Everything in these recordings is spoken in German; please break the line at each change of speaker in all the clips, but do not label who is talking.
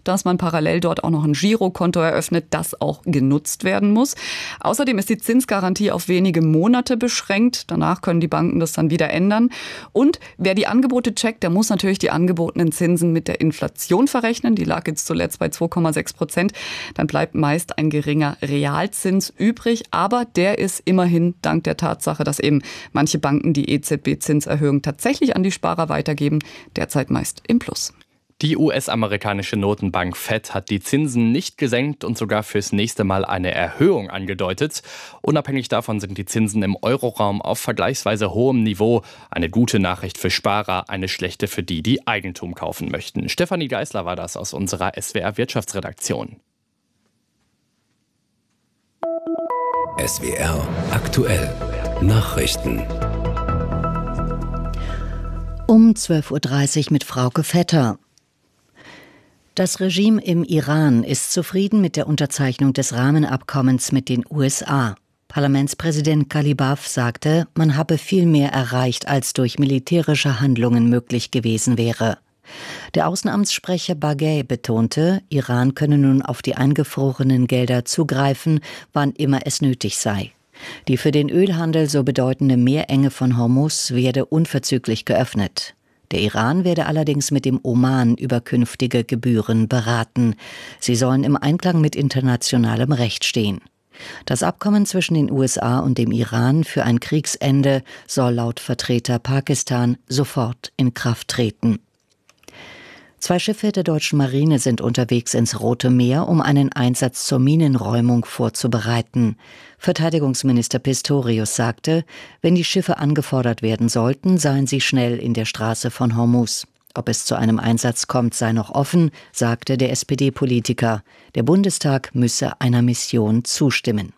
dass man parallel dort auch noch ein Girokonto eröffnet, das auch genutzt werden muss. Außerdem ist die Zinsgarantie auf wenige Monate beschränkt. Danach können die Banken das dann wieder ändern. Und wer die Angebote checkt, der muss natürlich die angebotenen Zinsen mit der Inflation verrechnen. Die lag jetzt zuletzt bei 2,6%. Dann bleibt meist ein geringer Realzins übrig. Aber der ist immerhin dank der Tatsache, dass eben manche Banken die EZB-Zinserhöhung tatsächlich an die Sparer weitergeben, derzeit meist im Plus.
Die US-amerikanische Notenbank Fed hat die Zinsen nicht gesenkt und sogar fürs nächste Mal eine Erhöhung angedeutet. Unabhängig davon sind die Zinsen im Euroraum auf vergleichsweise hohem Niveau. Eine gute Nachricht für Sparer, eine schlechte für die, die Eigentum kaufen möchten. Stefanie Geisler war das aus unserer SWR-Wirtschaftsredaktion.
SWR aktuell. Nachrichten.
Um 12.30 Uhr mit Frauke Vetter. Das Regime im Iran ist zufrieden mit der Unterzeichnung des Rahmenabkommens mit den USA. Parlamentspräsident Ghalibaf sagte, man habe viel mehr erreicht, als durch militärische Handlungen möglich gewesen wäre. Der Außenamtssprecher Baghei betonte, Iran könne nun auf die eingefrorenen Gelder zugreifen, wann immer es nötig sei. Die für den Ölhandel so bedeutende Meerenge von Hormuz werde unverzüglich geöffnet. Der Iran werde allerdings mit dem Oman über künftige Gebühren beraten. Sie sollen im Einklang mit internationalem Recht stehen. Das Abkommen zwischen den USA und dem Iran für ein Kriegsende soll laut Vertreter Pakistan sofort in Kraft treten. 2 Schiffe der deutschen Marine sind unterwegs ins Rote Meer, um einen Einsatz zur Minenräumung vorzubereiten. Verteidigungsminister Pistorius sagte, wenn die Schiffe angefordert werden sollten, seien sie schnell in der Straße von Hormuz. Ob es zu einem Einsatz kommt, sei noch offen, sagte der SPD-Politiker. Der Bundestag müsse einer Mission zustimmen.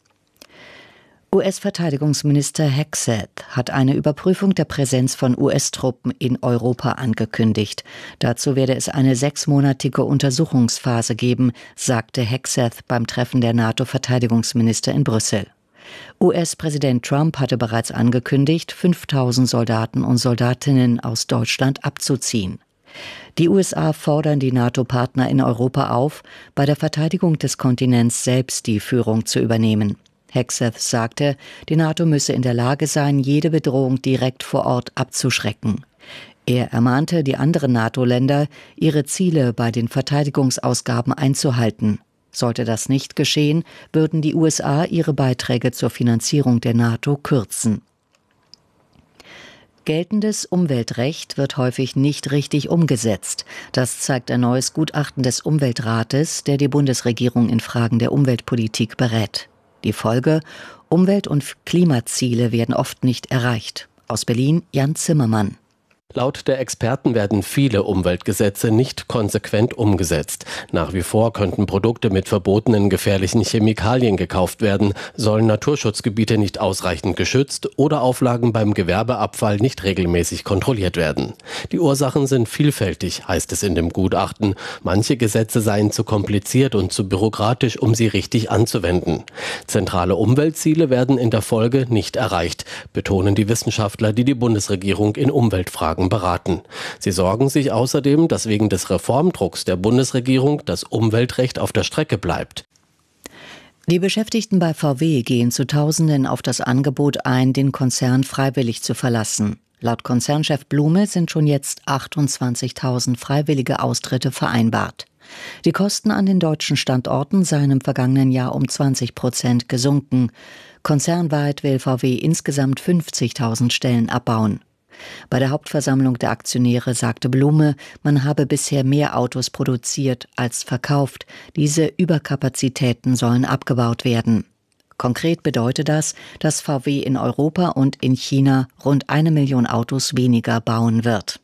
US-Verteidigungsminister Hegseth hat eine Überprüfung der Präsenz von US-Truppen in Europa angekündigt. Dazu werde es eine 6-monatige Untersuchungsphase geben, sagte Hegseth beim Treffen der NATO-Verteidigungsminister in Brüssel. US-Präsident Trump hatte bereits angekündigt, 5.000 Soldaten und Soldatinnen aus Deutschland abzuziehen. Die USA fordern die NATO-Partner in Europa auf, bei der Verteidigung des Kontinents selbst die Führung zu übernehmen. Hegseth sagte, die NATO müsse in der Lage sein, jede Bedrohung direkt vor Ort abzuschrecken. Er ermahnte die anderen NATO-Länder, ihre Ziele bei den Verteidigungsausgaben einzuhalten. Sollte das nicht geschehen, würden die USA ihre Beiträge zur Finanzierung der NATO kürzen. Geltendes Umweltrecht wird häufig nicht richtig umgesetzt. Das zeigt ein neues Gutachten des Umweltrates, der die Bundesregierung in Fragen der Umweltpolitik berät. Die Folge: Umwelt- und Klimaziele werden oft nicht erreicht. Aus Berlin Jan Zimmermann.
Laut der Experten werden viele Umweltgesetze nicht konsequent umgesetzt. Nach wie vor könnten Produkte mit verbotenen gefährlichen Chemikalien gekauft werden, sollen Naturschutzgebiete nicht ausreichend geschützt oder Auflagen beim Gewerbeabfall nicht regelmäßig kontrolliert werden. Die Ursachen sind vielfältig, heißt es in dem Gutachten. Manche Gesetze seien zu kompliziert und zu bürokratisch, um sie richtig anzuwenden. Zentrale Umweltziele werden in der Folge nicht erreicht, betonen die Wissenschaftler, die die Bundesregierung in Umweltfragen beraten. Sie sorgen sich außerdem, dass wegen des Reformdrucks der Bundesregierung das Umweltrecht auf der Strecke bleibt.
Die Beschäftigten bei VW gehen zu Tausenden auf das Angebot ein, den Konzern freiwillig zu verlassen. Laut Konzernchef Blume sind schon jetzt 28.000 freiwillige Austritte vereinbart. Die Kosten an den deutschen Standorten seien im vergangenen Jahr um 20% gesunken. Konzernweit will VW insgesamt 50.000 Stellen abbauen. Bei der Hauptversammlung der Aktionäre sagte Blume, man habe bisher mehr Autos produziert als verkauft. Diese Überkapazitäten sollen abgebaut werden. Konkret bedeutet das, dass VW in Europa und in China rund 1 Million Autos weniger bauen wird.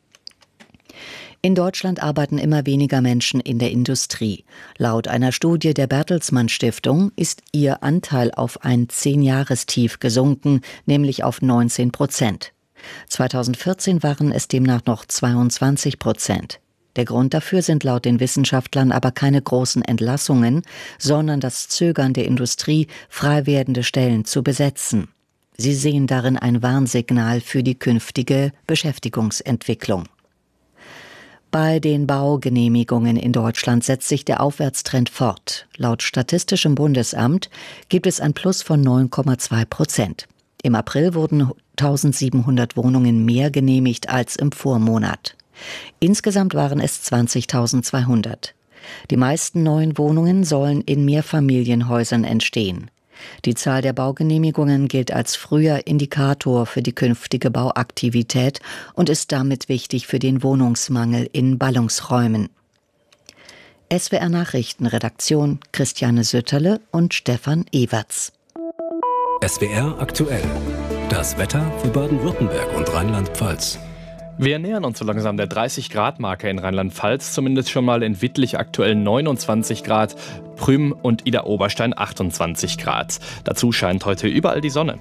In Deutschland arbeiten immer weniger Menschen in der Industrie. Laut einer Studie der Bertelsmann Stiftung ist ihr Anteil auf ein 10-Jahrestief gesunken, nämlich auf 19%. 2014 waren es demnach noch 22%. Der Grund dafür sind laut den Wissenschaftlern aber keine großen Entlassungen, sondern das Zögern der Industrie, frei werdende Stellen zu besetzen. Sie sehen darin ein Warnsignal für die künftige Beschäftigungsentwicklung. Bei den Baugenehmigungen in Deutschland setzt sich der Aufwärtstrend fort. Laut Statistischem Bundesamt gibt es ein Plus von 9,2%. Im April wurden 1700 Wohnungen mehr genehmigt als im Vormonat. Insgesamt waren es 20.200. Die meisten neuen Wohnungen sollen in Mehrfamilienhäusern entstehen. Die Zahl der Baugenehmigungen gilt als früher Indikator für die künftige Bauaktivität und ist damit wichtig für den Wohnungsmangel in Ballungsräumen. SWR Nachrichtenredaktion Christiane Sütterle und Stefan Ewerts.
SWR aktuell. Das Wetter für Baden-Württemberg und Rheinland-Pfalz.
Wir nähern uns so langsam der 30-Grad-Marke in Rheinland-Pfalz, zumindest schon mal in Wittlich aktuell 29 Grad, Prüm und Idar-Oberstein 28 Grad. Dazu scheint heute überall die Sonne.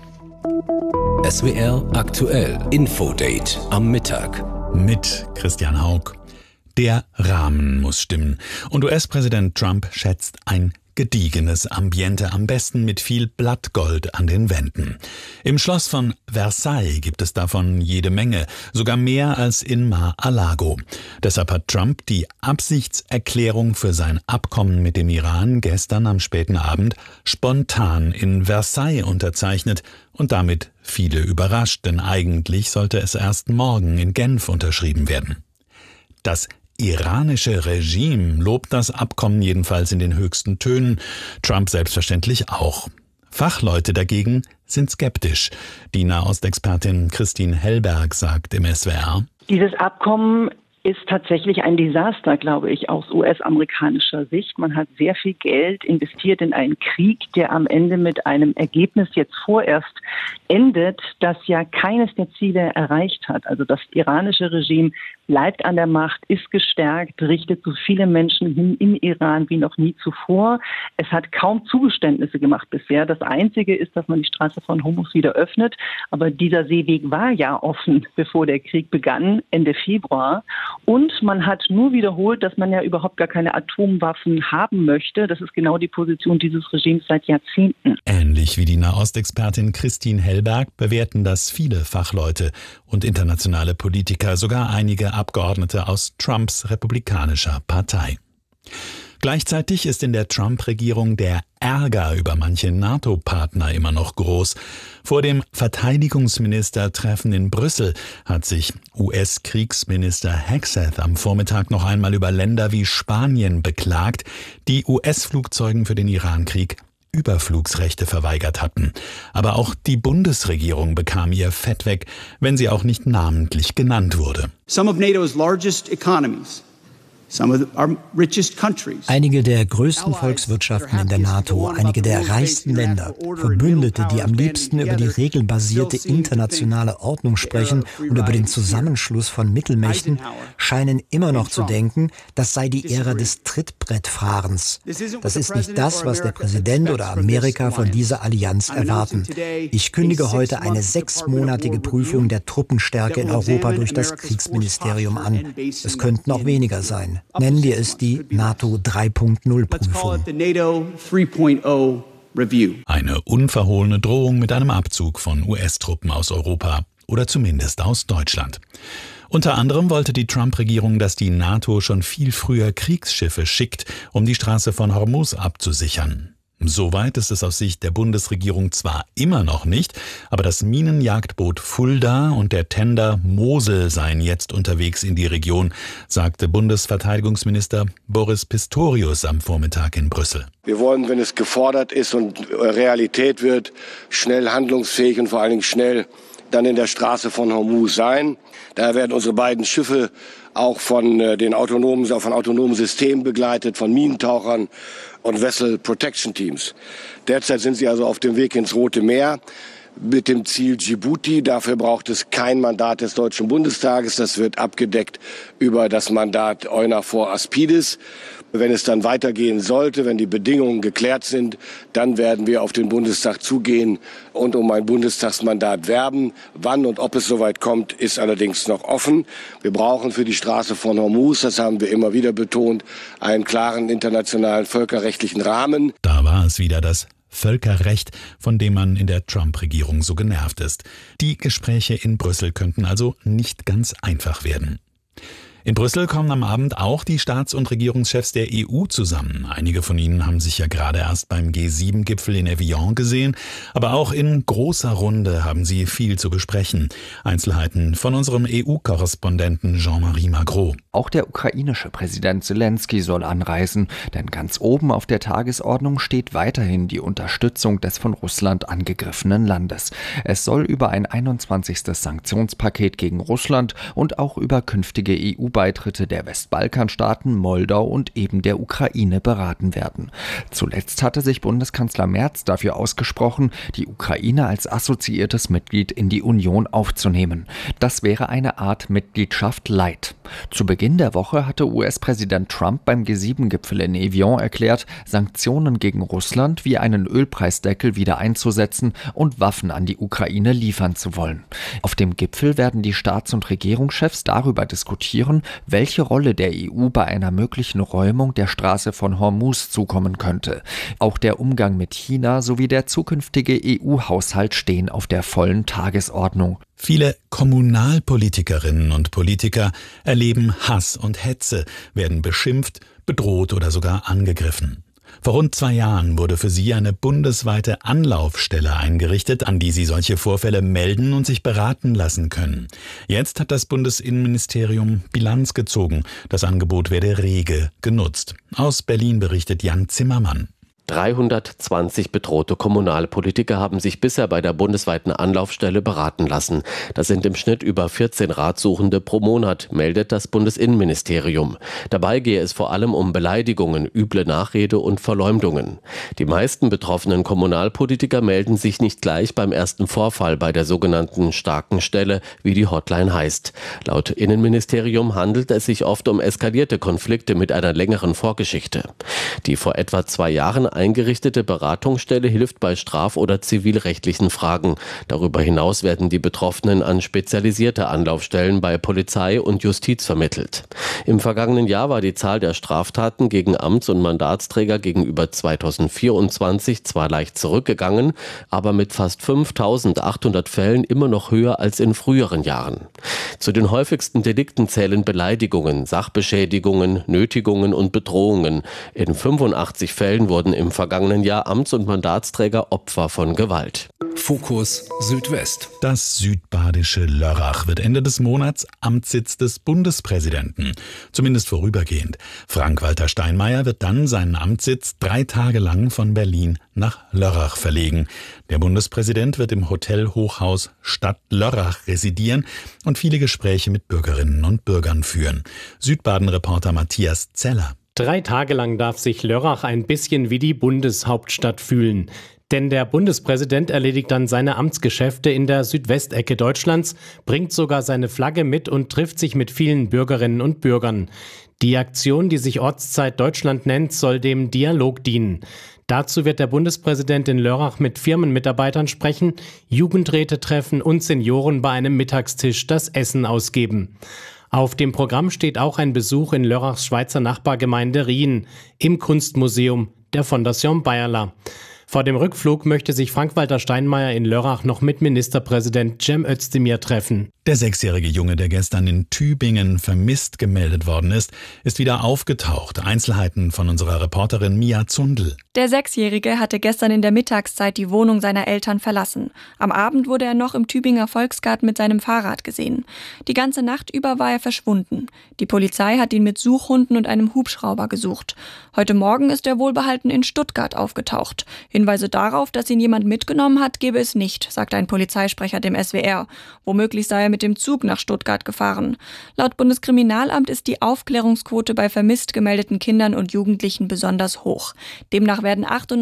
SWR aktuell Infodate am Mittag.
Mit Christian Haug. Der Rahmen muss stimmen. Und US-Präsident Trump schätzt ein gediegenes Ambiente, am besten mit viel Blattgold an den Wänden. Im Schloss von Versailles gibt es davon jede Menge, sogar mehr als in Mar-a-Lago. Deshalb hat Trump die Absichtserklärung für sein Abkommen mit dem Iran gestern am späten Abend spontan in Versailles unterzeichnet und damit viele überrascht, denn eigentlich sollte es erst morgen in Genf unterschrieben werden. Das iranische Regime lobt das Abkommen jedenfalls in den höchsten Tönen, Trump selbstverständlich auch. Fachleute dagegen sind skeptisch. Die Nahostexpertin Christine Hellberg sagt im SWR:
Dieses Abkommen ist tatsächlich ein Desaster, glaube ich, aus US-amerikanischer Sicht. Man hat sehr viel Geld investiert in einen Krieg, der am Ende mit einem Ergebnis jetzt vorerst endet, das ja keines der Ziele erreicht hat. Also das iranische Regime bleibt an der Macht, ist gestärkt, richtet so viele Menschen hin im Iran wie noch nie zuvor. Es hat kaum Zugeständnisse gemacht bisher. Das Einzige ist, dass man die Straße von Hormuz wieder öffnet. Aber dieser Seeweg war ja offen, bevor der Krieg begann, Ende Februar. Und man hat nur wiederholt, dass man ja überhaupt gar keine Atomwaffen haben möchte. Das ist genau die Position dieses Regimes seit Jahrzehnten.
Ähnlich wie die Nahostexpertin Christine Hellberg bewerten das viele Fachleute und internationale Politiker, sogar einige Abgeordnete aus Trumps republikanischer Partei. Gleichzeitig ist in der Trump-Regierung der Ärger über manche NATO-Partner immer noch groß. Vor dem Verteidigungsministertreffen in Brüssel hat sich US-Kriegsminister Hegseth am Vormittag noch einmal über Länder wie Spanien beklagt, die US-Flugzeugen für den Irankrieg Überflugsrechte verweigert hatten. Aber auch die Bundesregierung bekam ihr Fett weg, wenn sie auch nicht namentlich genannt wurde.
Some of NATO's largest economies.
Einige der größten Volkswirtschaften in der NATO, einige der reichsten Länder, Verbündete, die am liebsten über die regelbasierte internationale Ordnung sprechen und über den Zusammenschluss von Mittelmächten, scheinen immer noch zu denken, das sei die Ära des Trittbrettfahrens. Das ist nicht das, was der Präsident oder Amerika von dieser Allianz erwarten. Ich kündige heute eine 6-monatige Prüfung der Truppenstärke in Europa durch das Kriegsministerium an. Es könnten auch weniger sein. Nennen wir es die NATO 3.0-Prüfung.
Eine unverhohlene Drohung mit einem Abzug von US-Truppen aus Europa oder zumindest aus Deutschland. Unter anderem wollte die Trump-Regierung, dass die NATO schon viel früher Kriegsschiffe schickt, um die Straße von Hormuz abzusichern. Soweit ist es aus Sicht der Bundesregierung zwar immer noch nicht, aber das Minenjagdboot Fulda und der Tender Mosel seien jetzt unterwegs in die Region, sagte Bundesverteidigungsminister Boris Pistorius am Vormittag in Brüssel.
Wir wollen, wenn es gefordert ist und Realität wird, schnell handlungsfähig und vor allen Dingen schnell dann in der Straße von Hormuz sein. Daher werden unsere beiden Schiffe auch von autonomen Systemen begleitet, von Minentauchern und Vessel Protection Teams. Derzeit sind sie also auf dem Weg ins Rote Meer mit dem Ziel Djibouti. Dafür braucht es kein Mandat des Deutschen Bundestages. Das wird abgedeckt über das Mandat EUNAVFOR Aspides. Wenn es dann weitergehen sollte, wenn die Bedingungen geklärt sind, dann werden wir auf den Bundestag zugehen und um ein Bundestagsmandat werben. Wann und ob es soweit kommt, ist allerdings noch offen. Wir brauchen für die Straße von Hormuz, das haben wir immer wieder betont, einen klaren internationalen völkerrechtlichen Rahmen.
Da war es wieder das Völkerrecht, von dem man in der Trump-Regierung so genervt ist. Die Gespräche in Brüssel könnten also nicht ganz einfach werden. In Brüssel kommen am Abend auch die Staats- und Regierungschefs der EU zusammen. Einige von ihnen haben sich ja gerade erst beim G7-Gipfel in Evian gesehen. Aber auch in großer Runde haben sie viel zu besprechen. Einzelheiten von unserem EU-Korrespondenten Jean-Marie Magro.
Auch der ukrainische Präsident Zelensky soll anreisen, denn ganz oben auf der Tagesordnung steht weiterhin die Unterstützung des von Russland angegriffenen Landes. Es soll über ein 21. Sanktionspaket gegen Russland und auch über künftige EU-Beitritte der Westbalkanstaaten, Moldau und eben der Ukraine beraten werden. Zuletzt hatte sich Bundeskanzler Merz dafür ausgesprochen, die Ukraine als assoziiertes Mitglied in die Union aufzunehmen. Das wäre eine Art Mitgliedschaft light. Zu Beginn der Woche hatte US-Präsident Trump beim G7-Gipfel in Evian erklärt, Sanktionen gegen Russland wie einen Ölpreisdeckel wieder einzusetzen und Waffen an die Ukraine liefern zu wollen. Auf dem Gipfel werden die Staats- und Regierungschefs darüber diskutieren, welche Rolle der EU bei einer möglichen Räumung der Straße von Hormuz zukommen könnte. Auch der Umgang mit China sowie der zukünftige EU-Haushalt stehen auf der vollen Tagesordnung.
Viele Kommunalpolitikerinnen und Politiker erleben Hass und Hetze, werden beschimpft, bedroht oder sogar angegriffen. Vor rund 2 Jahren wurde für sie eine bundesweite Anlaufstelle eingerichtet, an die sie solche Vorfälle melden und sich beraten lassen können. Jetzt hat das Bundesinnenministerium Bilanz gezogen. Das Angebot werde rege genutzt. Aus Berlin berichtet Jan Zimmermann.
320 bedrohte Kommunalpolitiker haben sich bisher bei der bundesweiten Anlaufstelle beraten lassen. Das sind im Schnitt über 14 Ratsuchende pro Monat, meldet das Bundesinnenministerium. Dabei gehe es vor allem um Beleidigungen, üble Nachrede und Verleumdungen. Die meisten betroffenen Kommunalpolitiker melden sich nicht gleich beim ersten Vorfall bei der sogenannten starken Stelle, wie die Hotline heißt. Laut Innenministerium handelt es sich oft um eskalierte Konflikte mit einer längeren Vorgeschichte. Die vor etwa 2 Jahren eingerichtete Beratungsstelle hilft bei straf- oder zivilrechtlichen Fragen. Darüber hinaus werden die Betroffenen an spezialisierte Anlaufstellen bei Polizei und Justiz vermittelt. Im vergangenen Jahr war die Zahl der Straftaten gegen Amts- und Mandatsträger gegenüber 2024 zwar leicht zurückgegangen, aber mit fast 5.800 Fällen immer noch höher als in früheren Jahren. Zu den häufigsten Delikten zählen Beleidigungen, Sachbeschädigungen, Nötigungen und Bedrohungen. In 85 Fällen wurden im vergangenen Jahr Amts- und Mandatsträger Opfer von Gewalt.
Fokus Südwest.
Das südbadische Lörrach wird Ende des Monats Amtssitz des Bundespräsidenten. Zumindest vorübergehend. Frank-Walter Steinmeier wird dann seinen Amtssitz 3 Tage lang von Berlin nach Lörrach verlegen. Der Bundespräsident wird im Hotel Hochhaus Stadt Lörrach residieren und viele Gespräche mit Bürgerinnen und Bürgern führen. Südbaden-Reporter Matthias Zeller.
3 Tage lang darf sich Lörrach ein bisschen wie die Bundeshauptstadt fühlen. Denn der Bundespräsident erledigt dann seine Amtsgeschäfte in der Südwestecke Deutschlands, bringt sogar seine Flagge mit und trifft sich mit vielen Bürgerinnen und Bürgern. Die Aktion, die sich Ortszeit Deutschland nennt, soll dem Dialog dienen. Dazu wird der Bundespräsident in Lörrach mit Firmenmitarbeitern sprechen, Jugendräte treffen und Senioren bei einem Mittagstisch das Essen ausgeben. Auf dem Programm steht auch ein Besuch in Lörrachs Schweizer Nachbargemeinde Rien im Kunstmuseum der Fondation Bayerler. Vor dem Rückflug möchte sich Frank-Walter Steinmeier in Lörrach noch mit Ministerpräsident Cem Özdemir treffen.
Der 6-jährige Junge, der gestern in Tübingen vermisst gemeldet worden ist wieder aufgetaucht. Einzelheiten von unserer Reporterin Mia Zundel.
Der 6-Jährige hatte gestern in der Mittagszeit die Wohnung seiner Eltern verlassen. Am Abend wurde er noch im Tübinger Volksgarten mit seinem Fahrrad gesehen. Die ganze Nacht über war er verschwunden. Die Polizei hat ihn mit Suchhunden und einem Hubschrauber gesucht. Heute Morgen ist er wohlbehalten in Stuttgart aufgetaucht. Hinweise darauf, dass ihn jemand mitgenommen hat, gebe es nicht, sagt ein Polizeisprecher dem SWR. Womöglich sei er mit dem Zug nach Stuttgart gefahren. Laut Bundeskriminalamt ist die Aufklärungsquote bei vermisst gemeldeten Kindern und Jugendlichen besonders hoch. Demnach werden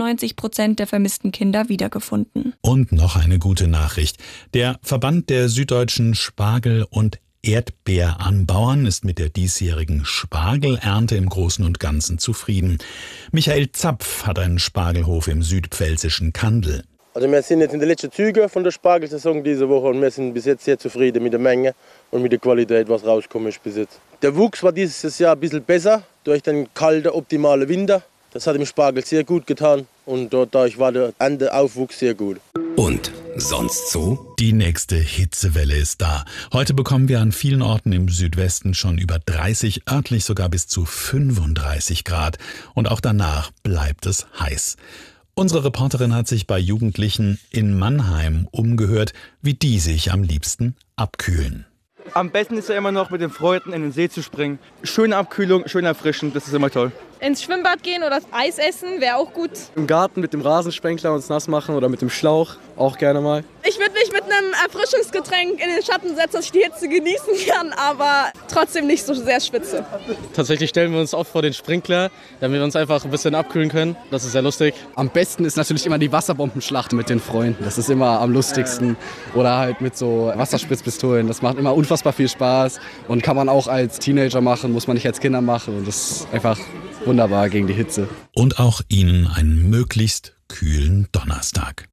98% der vermissten Kinder wiedergefunden.
Und noch eine gute Nachricht. Der Verband der süddeutschen Spargel- und Erdbeeranbauern ist mit der diesjährigen Spargelernte im Großen und Ganzen zufrieden. Michael Zapf hat einen Spargelhof im südpfälzischen Kandel.
Also wir sind jetzt in den letzten Zügen von der Spargelsaison diese Woche und wir sind bis jetzt sehr zufrieden mit der Menge und mit der Qualität, was rausgekommen ist bis jetzt. Der Wuchs war dieses Jahr ein bisschen besser durch den kalten, optimalen Winter. Das hat dem Spargel sehr gut getan und dadurch war der Ernteaufwuchs sehr gut.
Und sonst so?
Die nächste Hitzewelle ist da. Heute bekommen wir an vielen Orten im Südwesten schon über 30, örtlich sogar bis zu 35 Grad. Und auch danach bleibt es heiß. Unsere Reporterin hat sich bei Jugendlichen in Mannheim umgehört, wie die sich am liebsten abkühlen.
Am besten ist ja immer noch mit den Freunden in den See zu springen. Schöne Abkühlung, schön erfrischend, das ist immer toll.
Ins Schwimmbad gehen oder Eis essen wäre auch gut.
Im Garten mit dem Rasensprenkler uns nass machen oder mit dem Schlauch, auch gerne mal.
Ich würde mich mit einem Erfrischungsgetränk in den Schatten setzen, dass ich die Hitze genießen kann, aber trotzdem nicht so sehr schwitze.
Tatsächlich stellen wir uns oft vor den Sprinkler, damit wir uns einfach ein bisschen abkühlen können. Das ist sehr lustig.
Am besten ist natürlich immer die Wasserbombenschlacht mit den Freunden. Das ist immer am lustigsten. Oder halt mit so Wasserspritzpistolen. Das macht immer unfassbar viel Spaß und kann man auch als Teenager machen, muss man nicht als Kinder machen. Und das ist einfach wunderbar gegen die Hitze.
Und auch Ihnen einen möglichst kühlen Donnerstag.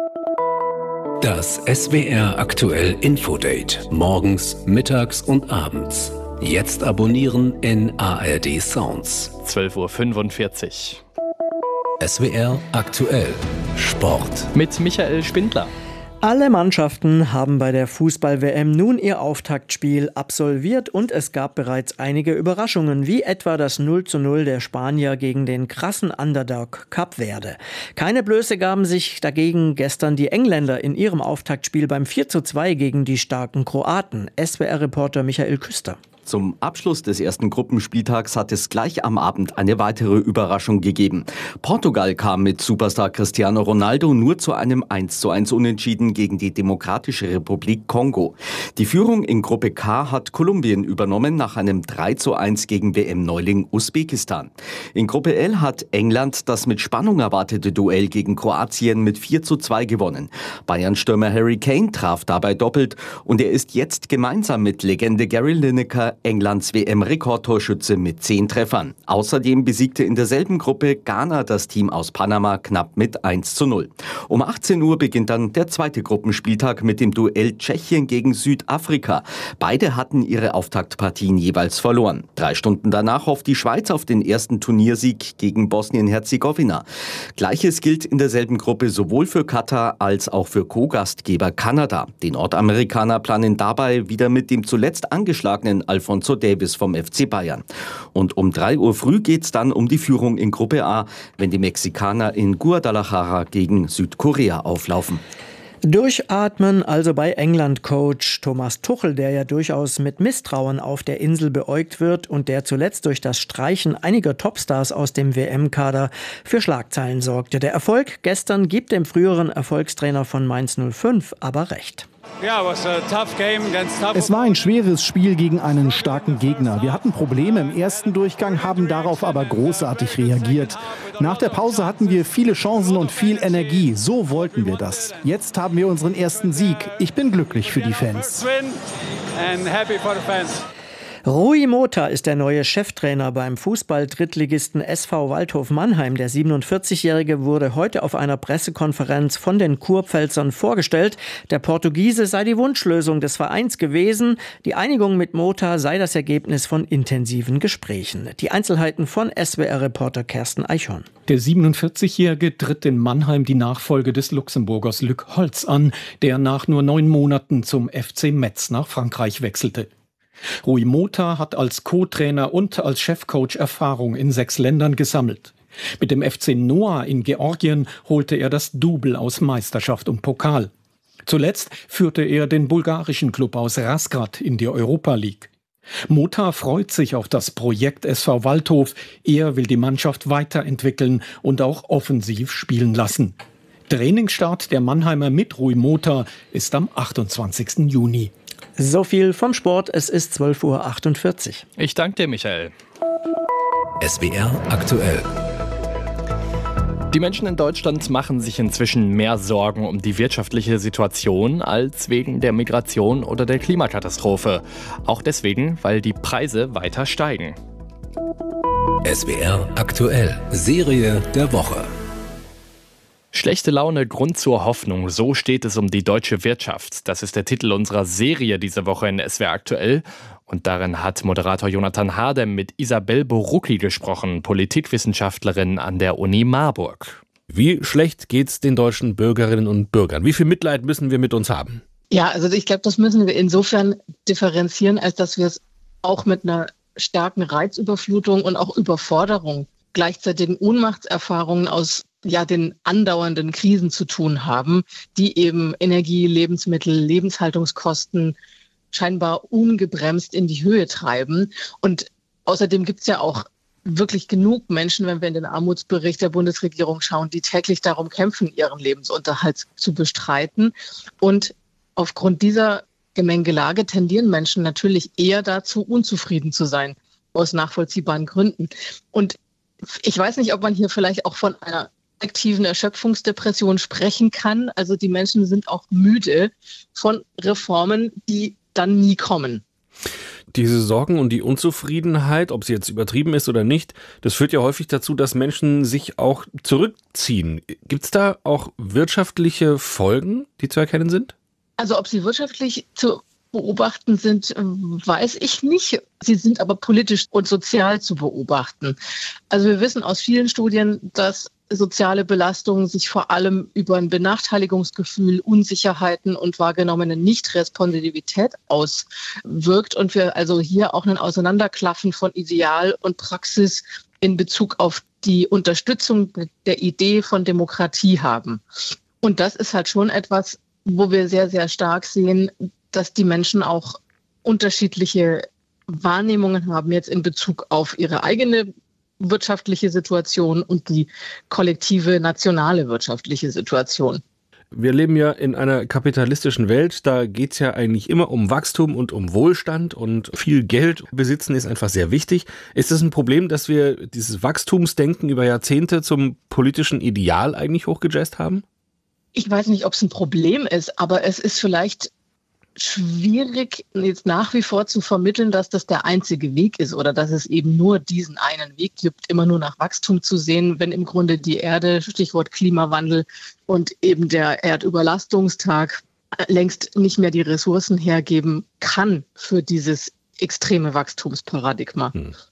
Das SWR aktuell Infodate. Morgens, mittags und abends. Jetzt abonnieren in ARD Sounds.
12:45 Uhr.
SWR aktuell Sport.
Mit Michael Spindler.
Alle Mannschaften haben bei der Fußball-WM nun ihr Auftaktspiel absolviert und es gab bereits einige Überraschungen, wie etwa das 0:0 der Spanier gegen den krassen Underdog Kap Verde. Keine Blöße gaben sich dagegen gestern die Engländer in ihrem Auftaktspiel beim 4:2 gegen die starken Kroaten. SWR-Reporter Michael Küster.
Zum Abschluss des ersten Gruppenspieltags hat es gleich am Abend eine weitere Überraschung gegeben. Portugal kam mit Superstar Cristiano Ronaldo nur zu einem 1:1 Unentschieden gegen die Demokratische Republik Kongo. Die Führung in Gruppe K hat Kolumbien übernommen nach einem 3:1 gegen WM-Neuling Usbekistan. In Gruppe L hat England das mit Spannung erwartete Duell gegen Kroatien mit 4:2 gewonnen. Bayern-Stürmer Harry Kane traf dabei doppelt und er ist jetzt gemeinsam mit Legende Gary Lineker Englands WM-Rekordtorschütze mit 10 Treffern. Außerdem besiegte in derselben Gruppe Ghana das Team aus Panama knapp mit 1:0. Um 18 Uhr beginnt dann der zweite Gruppenspieltag mit dem Duell Tschechien gegen Südafrika. Beide hatten ihre Auftaktpartien jeweils verloren. 3 Stunden danach hofft die Schweiz auf den ersten Turniersieg gegen Bosnien-Herzegowina. Gleiches gilt in derselben Gruppe sowohl für Katar als auch für Co-Gastgeber Kanada. Die Nordamerikaner planen dabei wieder mit dem zuletzt angeschlagenen Alphonso Davies vom FC Bayern. Und um 3 Uhr früh geht's dann um die Führung in Gruppe A, wenn die Mexikaner in Guadalajara gegen Südkorea auflaufen.
Durchatmen also bei England-Coach Thomas Tuchel, der ja durchaus mit Misstrauen auf der Insel beäugt wird und der zuletzt durch das Streichen einiger Topstars aus dem WM-Kader für Schlagzeilen sorgte. Der Erfolg gestern gibt dem früheren Erfolgstrainer von Mainz 05 aber recht.
Es war ein schweres Spiel gegen einen starken Gegner. Wir hatten Probleme im ersten Durchgang, haben darauf aber großartig reagiert. Nach der Pause hatten wir viele Chancen und viel Energie. So wollten wir das. Jetzt haben wir unseren ersten Sieg. Ich bin glücklich für die Fans.
Rui Mota ist der neue Cheftrainer beim Fußball-Drittligisten SV Waldhof Mannheim. Der 47-Jährige wurde heute auf einer Pressekonferenz von den Kurpfälzern vorgestellt. Der Portugiese sei die Wunschlösung des Vereins gewesen. Die Einigung mit Mota sei das Ergebnis von intensiven Gesprächen. Die Einzelheiten von SWR-Reporter Kersten Eichhorn.
Der 47-Jährige tritt in Mannheim die Nachfolge des Luxemburgers Luc Holtz an, der nach nur 9 Monaten zum FC Metz nach Frankreich wechselte. Rui Mota hat als Co-Trainer und als Chefcoach Erfahrung in 6 Ländern gesammelt. Mit dem FC Noah in Georgien holte er das Double aus Meisterschaft und Pokal. Zuletzt führte er den bulgarischen Klub aus Razgrad in die Europa League. Mota freut sich auf das Projekt SV Waldhof. Er will die Mannschaft weiterentwickeln und auch offensiv spielen lassen. Trainingsstart der Mannheimer mit Rui Mota ist am 28. Juni.
So viel vom Sport, es ist 12:48 Uhr.
Ich danke dir, Michael.
SWR aktuell.
Die Menschen in Deutschland machen sich inzwischen mehr Sorgen um die wirtschaftliche Situation als wegen der Migration oder der Klimakatastrophe. Auch deswegen, weil die Preise weiter steigen.
SWR aktuell. Serie der Woche.
Schlechte Laune, Grund zur Hoffnung. So steht es um die deutsche Wirtschaft. Das ist der Titel unserer Serie diese Woche in SWR aktuell. Und darin hat Moderator Jonathan Hadem mit Isabel Borucki gesprochen, Politikwissenschaftlerin an der Uni Marburg.
Wie schlecht geht's den deutschen Bürgerinnen und Bürgern? Wie viel Mitleid müssen wir mit uns haben?
Ja, also ich glaube, das müssen wir insofern differenzieren, als dass wir es auch mit einer starken Reizüberflutung und auch Überforderung, gleichzeitigen Ohnmachtserfahrungen aus den andauernden Krisen zu tun haben, die eben Energie, Lebensmittel, Lebenshaltungskosten scheinbar ungebremst in die Höhe treiben. Und außerdem gibt es ja auch wirklich genug Menschen, wenn wir in den Armutsbericht der Bundesregierung schauen, die täglich darum kämpfen, ihren Lebensunterhalt zu bestreiten. Und aufgrund dieser Gemengelage tendieren Menschen natürlich eher dazu, unzufrieden zu sein, aus nachvollziehbaren Gründen. Und ich weiß nicht, ob man hier vielleicht auch von einer aktiven Erschöpfungsdepression sprechen kann. Also die Menschen sind auch müde von Reformen, die dann nie kommen.
Diese Sorgen und die Unzufriedenheit, ob sie jetzt übertrieben ist oder nicht, das führt ja häufig dazu, dass Menschen sich auch zurückziehen. Gibt es da auch wirtschaftliche Folgen, die zu erkennen sind?
Also ob sie wirtschaftlich zu beobachten sind, weiß ich nicht. Sie sind aber politisch und sozial zu beobachten. Also wir wissen aus vielen Studien, dass soziale Belastung sich vor allem über ein Benachteiligungsgefühl, Unsicherheiten und wahrgenommene Nichtresponsivität auswirkt und wir also hier auch ein Auseinanderklaffen von Ideal und Praxis in Bezug auf die Unterstützung der Idee von Demokratie haben. Und das ist halt schon etwas, wo wir sehr, sehr stark sehen, dass die Menschen auch unterschiedliche Wahrnehmungen haben jetzt in Bezug auf ihre eigene wirtschaftliche Situation und die kollektive nationale wirtschaftliche Situation.
Wir leben ja in einer kapitalistischen Welt, da geht es ja eigentlich immer um Wachstum und um Wohlstand und viel Geld besitzen ist einfach sehr wichtig. Ist es ein Problem, dass wir dieses Wachstumsdenken über Jahrzehnte zum politischen Ideal eigentlich hochgejazzt haben?
Ich weiß nicht, ob es ein Problem ist, aber es ist vielleicht schwierig, jetzt nach wie vor zu vermitteln, dass das der einzige Weg ist oder dass es eben nur diesen einen Weg gibt, immer nur nach Wachstum zu sehen, wenn im Grunde die Erde, Stichwort Klimawandel und eben der Erdüberlastungstag längst nicht mehr die Ressourcen hergeben kann für dieses extreme Wachstumsparadigma.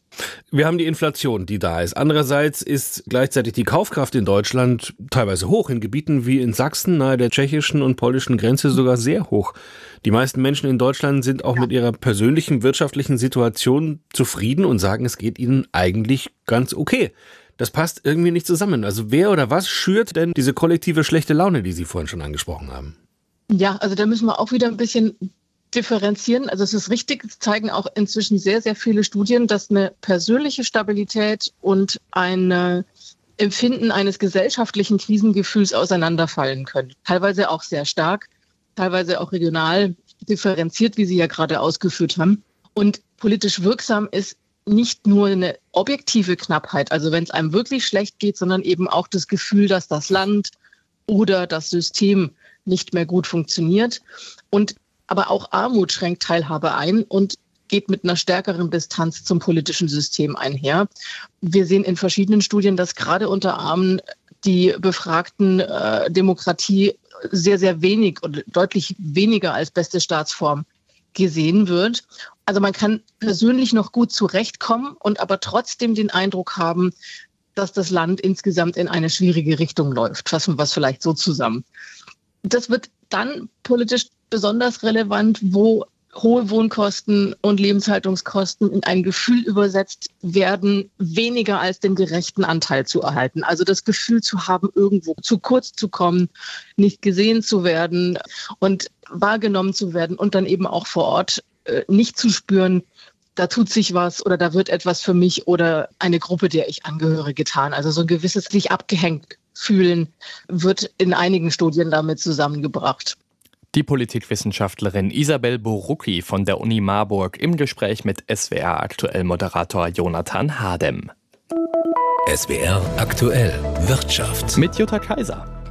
Wir haben die Inflation, die da ist. Andererseits ist gleichzeitig die Kaufkraft in Deutschland teilweise hoch, in Gebieten wie in Sachsen nahe der tschechischen und polnischen Grenze sogar sehr hoch. Die meisten Menschen in Deutschland sind auch mit ihrer persönlichen wirtschaftlichen Situation zufrieden und sagen, es geht ihnen eigentlich ganz okay. Das passt irgendwie nicht zusammen. Also wer oder was schürt denn diese kollektive schlechte Laune, die Sie vorhin schon angesprochen haben?
Ja, also da müssen wir auch wieder ein bisschen differenzieren. Also es ist richtig, es zeigen auch inzwischen sehr, sehr viele Studien, dass eine persönliche Stabilität und ein Empfinden eines gesellschaftlichen Krisengefühls auseinanderfallen können. Teilweise auch sehr stark, teilweise auch regional differenziert, wie Sie ja gerade ausgeführt haben. Und politisch wirksam ist nicht nur eine objektive Knappheit, also wenn es einem wirklich schlecht geht, sondern eben auch das Gefühl, dass das Land oder das System nicht mehr gut funktioniert. Aber auch Armut schränkt Teilhabe ein und geht mit einer stärkeren Distanz zum politischen System einher. Wir sehen in verschiedenen Studien, dass gerade unter Armen die befragten Demokratie sehr, sehr wenig oder deutlich weniger als beste Staatsform gesehen wird. Also man kann persönlich noch gut zurechtkommen und aber trotzdem den Eindruck haben, dass das Land insgesamt in eine schwierige Richtung läuft. Fassen wir es vielleicht so zusammen. Das wird dann politisch besonders relevant, wo hohe Wohnkosten und Lebenshaltungskosten in ein Gefühl übersetzt werden, weniger als den gerechten Anteil zu erhalten. Also das Gefühl zu haben, irgendwo zu kurz zu kommen, nicht gesehen zu werden und wahrgenommen zu werden und dann eben auch vor Ort nicht zu spüren, da tut sich was oder da wird etwas für mich oder eine Gruppe, der ich angehöre, getan. Also so ein gewisses sich abgehängt fühlen wird in einigen Studien damit zusammengebracht.
Die Politikwissenschaftlerin Isabel Borucki von der Uni Marburg im Gespräch mit SWR aktuell Moderator Jonathan Hadem.
SWR aktuell Wirtschaft
mit Jutta Kaiser.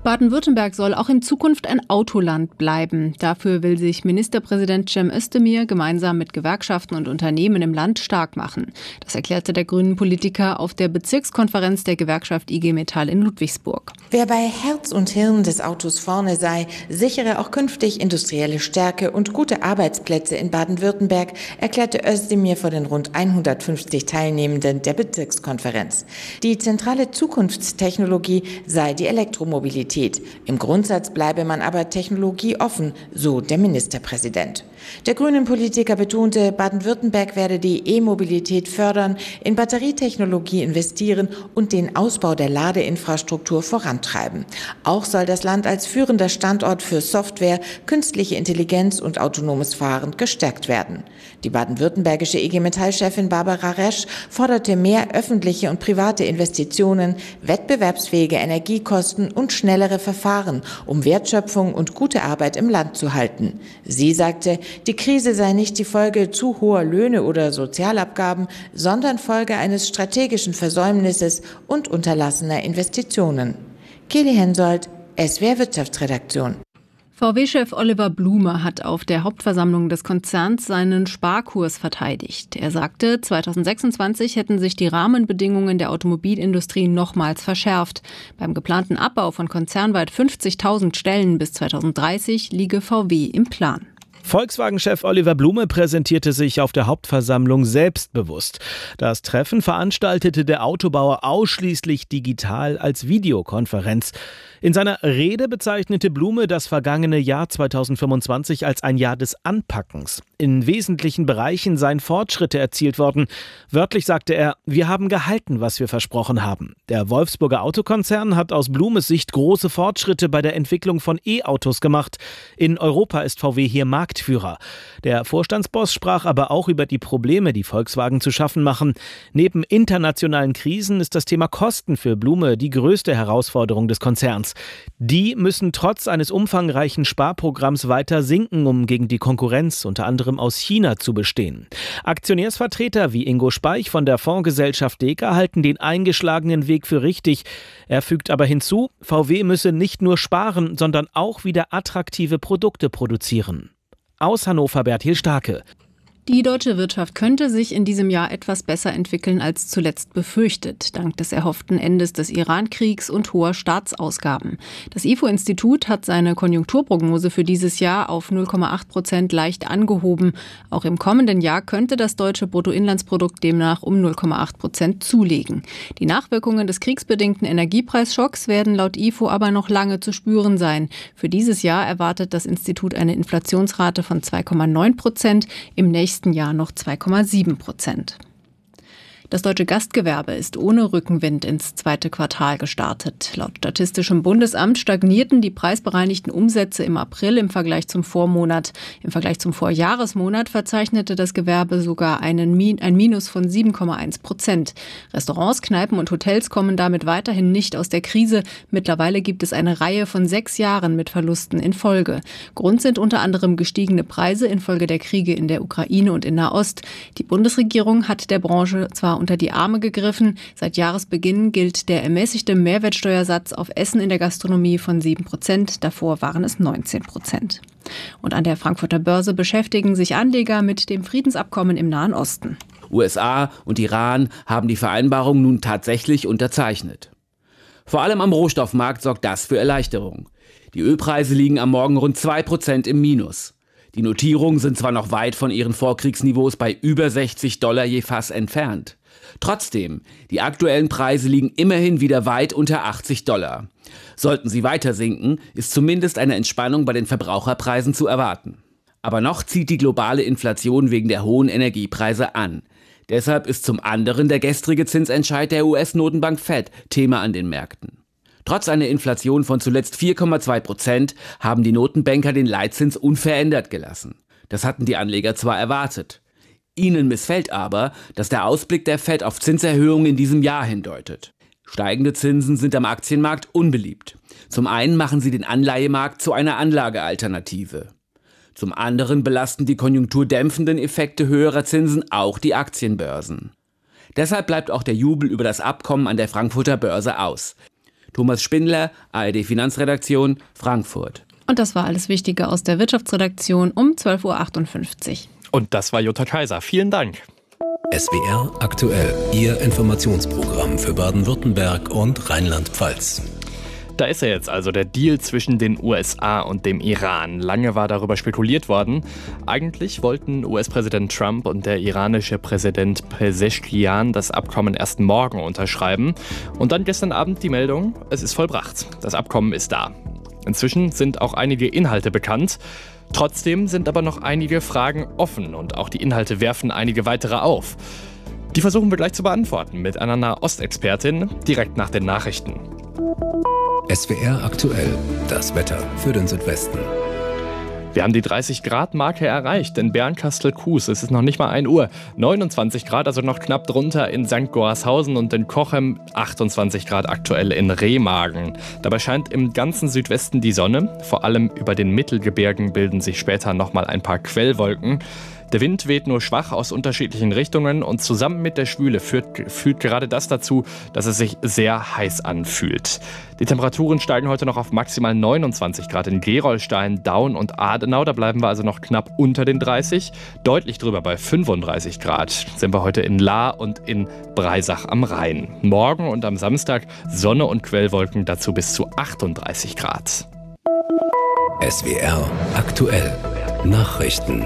Baden-Württemberg soll auch in Zukunft ein Autoland bleiben. Dafür will sich Ministerpräsident Cem Özdemir gemeinsam mit Gewerkschaften und Unternehmen im Land stark machen. Das erklärte der Grünen-Politiker auf der Bezirkskonferenz der Gewerkschaft IG Metall in Ludwigsburg.
Wer bei Herz und Hirn des Autos vorne sei, sichere auch künftig industrielle Stärke und gute Arbeitsplätze in Baden-Württemberg, erklärte Özdemir vor den rund 150 Teilnehmenden der Bezirkskonferenz. Die zentrale Zukunftstechnologie sei die Elektromobilität. Im Grundsatz bleibe man aber technologieoffen, so der Ministerpräsident. Der Grünen-Politiker betonte, Baden-Württemberg werde die E-Mobilität fördern, in Batterietechnologie investieren und den Ausbau der Ladeinfrastruktur vorantreiben. Auch soll das Land als führender Standort für Software, künstliche Intelligenz und autonomes Fahren gestärkt werden. Die baden-württembergische IG Metall-Chefin Barbara Resch forderte mehr öffentliche und private Investitionen, wettbewerbsfähige Energiekosten und schnellere Verfahren, um Wertschöpfung und gute Arbeit im Land zu halten. Sie sagte, die Krise sei nicht die Folge zu hoher Löhne oder Sozialabgaben, sondern Folge eines strategischen Versäumnisses und unterlassener Investitionen. Kelly Hensoldt, SWR Wirtschaftsredaktion.
VW-Chef Oliver Blume hat auf der Hauptversammlung des Konzerns seinen Sparkurs verteidigt. Er sagte, 2026 hätten sich die Rahmenbedingungen der Automobilindustrie nochmals verschärft. Beim geplanten Abbau von konzernweit 50.000 Stellen bis 2030 liege VW im Plan.
Volkswagen-Chef Oliver Blume präsentierte sich auf der Hauptversammlung selbstbewusst. Das Treffen veranstaltete der Autobauer ausschließlich digital als Videokonferenz. In seiner Rede bezeichnete Blume das vergangene Jahr 2025 als ein Jahr des Anpackens. In wesentlichen Bereichen seien Fortschritte erzielt worden. Wörtlich sagte er, wir haben gehalten, was wir versprochen haben. Der Wolfsburger Autokonzern hat aus Blumes Sicht große Fortschritte bei der Entwicklung von E-Autos gemacht. In Europa ist VW hier Marktführer. Der Vorstandsboss sprach aber auch über die Probleme, die Volkswagen zu schaffen machen. Neben internationalen Krisen ist das Thema Kosten für Blume die größte Herausforderung des Konzerns. Die müssen trotz eines umfangreichen Sparprogramms weiter sinken, um gegen die Konkurrenz unter anderem aus China zu bestehen. Aktionärsvertreter wie Ingo Speich von der Fondsgesellschaft Deka halten den eingeschlagenen Weg für richtig. Er fügt aber hinzu, VW müsse nicht nur sparen, sondern auch wieder attraktive Produkte produzieren. Aus Hannover Bertil Starke.
Die deutsche Wirtschaft könnte sich in diesem Jahr etwas besser entwickeln als zuletzt befürchtet, dank des erhofften Endes des Iran-Kriegs und hoher Staatsausgaben. Das IFO-Institut hat seine Konjunkturprognose für dieses Jahr auf 0,8% leicht angehoben. Auch im kommenden Jahr könnte das deutsche Bruttoinlandsprodukt demnach um 0,8% zulegen. Die Nachwirkungen des kriegsbedingten Energiepreisschocks werden laut IFO aber noch lange zu spüren sein. Für dieses Jahr erwartet das Institut eine Inflationsrate von 2,9%, im nächsten Jahr noch 2,7%. Das deutsche Gastgewerbe ist ohne Rückenwind ins zweite Quartal gestartet. Laut Statistischem Bundesamt stagnierten die preisbereinigten Umsätze im April im Vergleich zum Vormonat. Im Vergleich zum Vorjahresmonat verzeichnete das Gewerbe sogar ein Minus von 7,1%. Restaurants, Kneipen und Hotels kommen damit weiterhin nicht aus der Krise. Mittlerweile gibt es eine Reihe von 6 Jahren mit Verlusten in Folge. Grund sind unter anderem gestiegene Preise infolge der Kriege in der Ukraine und in Nahost. Die Bundesregierung hat der Branche zwar unter die Arme gegriffen. Seit Jahresbeginn gilt der ermäßigte Mehrwertsteuersatz auf Essen in der Gastronomie von 7%. Davor waren es 19%. Und an der Frankfurter Börse beschäftigen sich Anleger mit dem Friedensabkommen im Nahen Osten.
USA und Iran haben die Vereinbarung nun tatsächlich unterzeichnet. Vor allem am Rohstoffmarkt sorgt das für Erleichterung. Die Ölpreise liegen am Morgen rund 2% im Minus. Die Notierungen sind zwar noch weit von ihren Vorkriegsniveaus bei über $60 je Fass entfernt. Trotzdem, die aktuellen Preise liegen immerhin wieder weit unter $80. Sollten sie weiter sinken, ist zumindest eine Entspannung bei den Verbraucherpreisen zu erwarten. Aber noch zieht die globale Inflation wegen der hohen Energiepreise an. Deshalb ist zum anderen der gestrige Zinsentscheid der US-Notenbank Fed Thema an den Märkten. Trotz einer Inflation von zuletzt 4,2% haben die Notenbanker den Leitzins unverändert gelassen. Das hatten die Anleger zwar erwartet. Ihnen missfällt aber, dass der Ausblick der Fed auf Zinserhöhungen in diesem Jahr hindeutet. Steigende Zinsen sind am Aktienmarkt unbeliebt. Zum einen machen sie den Anleihemarkt zu einer Anlagealternative. Zum anderen belasten die konjunkturdämpfenden Effekte höherer Zinsen auch die Aktienbörsen. Deshalb bleibt auch der Jubel über das Abkommen an der Frankfurter Börse aus. Thomas Spindler, ARD Finanzredaktion, Frankfurt.
Und das war alles Wichtige aus der Wirtschaftsredaktion um 12.58 Uhr.
Und das war Jutta Kaiser. Vielen Dank.
SWR aktuell, Ihr Informationsprogramm für Baden-Württemberg und Rheinland-Pfalz.
Da ist er jetzt also, der Deal zwischen den USA und dem Iran. Lange war darüber spekuliert worden. Eigentlich wollten US-Präsident Trump und der iranische Präsident Pezeshkian das Abkommen erst morgen unterschreiben. Und dann gestern Abend die Meldung, es ist vollbracht. Das Abkommen ist da. Inzwischen sind auch einige Inhalte bekannt. Trotzdem sind aber noch einige Fragen offen und auch die Inhalte werfen einige weitere auf. Die versuchen wir gleich zu beantworten mit einer Nahostexpertin direkt nach den Nachrichten.
SWR aktuell, das Wetter für den Südwesten.
Wir haben die 30-Grad-Marke erreicht in Bernkastel-Kues. Es ist noch nicht mal 1 Uhr. 29 Grad, also noch knapp drunter in St. Goarshausen und in Cochem. 28 Grad aktuell in Remagen. Dabei scheint im ganzen Südwesten die Sonne. Vor allem über den Mittelgebirgen bilden sich später nochmal ein paar Quellwolken. Der Wind weht nur schwach aus unterschiedlichen Richtungen und zusammen mit der Schwüle führt gerade das dazu, dass es sich sehr heiß anfühlt. Die Temperaturen steigen heute noch auf maximal 29 Grad in Gerolstein, Daun und Adenau. Da bleiben wir also noch knapp unter den 30. Deutlich drüber bei 35 Grad sind wir heute in Lahr und in Breisach am Rhein. Morgen und am Samstag Sonne und Quellwolken, dazu bis zu 38 Grad.
SWR aktuell, Nachrichten.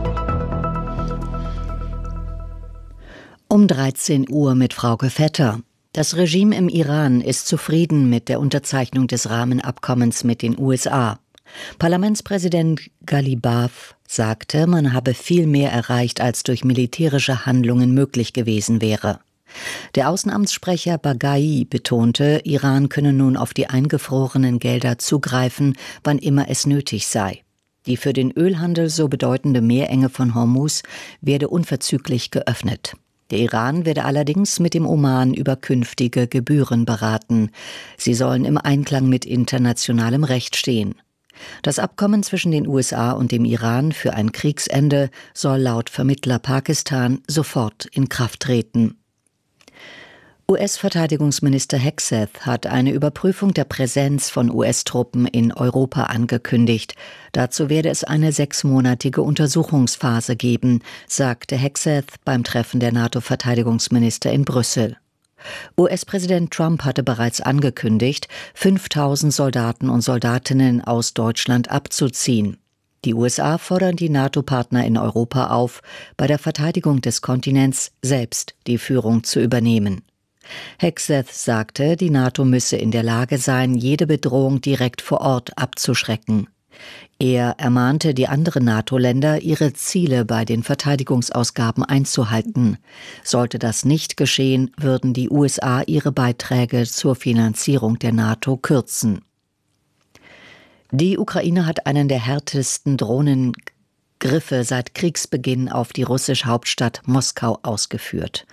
Um 13 Uhr mit Frauke Vetter. Das Regime im Iran ist zufrieden mit der Unterzeichnung des Rahmenabkommens mit den USA. Parlamentspräsident Ghalibaf sagte, man habe viel mehr erreicht, als durch militärische Handlungen möglich gewesen wäre. Der Außenamtssprecher Baghai betonte, Iran könne nun auf die eingefrorenen Gelder zugreifen, wann immer es nötig sei. Die für den Ölhandel so bedeutende Meerenge von Hormuz werde unverzüglich geöffnet. Der Iran werde allerdings mit dem Oman über künftige Gebühren beraten. Sie sollen im Einklang mit internationalem Recht stehen. Das Abkommen zwischen den USA und dem Iran für ein Kriegsende soll laut Vermittler Pakistan sofort in Kraft treten. US-Verteidigungsminister Hegseth hat eine Überprüfung der Präsenz von US-Truppen in Europa angekündigt. Dazu werde es eine 6-monatige Untersuchungsphase geben, sagte Hegseth beim Treffen der NATO-Verteidigungsminister in Brüssel. US-Präsident Trump hatte bereits angekündigt, 5.000 Soldaten und Soldatinnen aus Deutschland abzuziehen. Die USA fordern die NATO-Partner in Europa auf, bei der Verteidigung des Kontinents selbst die Führung zu übernehmen. Hegseth sagte, die NATO müsse in der Lage sein, jede Bedrohung direkt vor Ort abzuschrecken. Er ermahnte die anderen NATO-Länder, ihre Ziele bei den Verteidigungsausgaben einzuhalten. Sollte das nicht geschehen, würden die USA ihre Beiträge zur Finanzierung der NATO kürzen. Die Ukraine hat einen der härtesten Drohnengriffe seit Kriegsbeginn auf die russische Hauptstadt Moskau ausgeführt.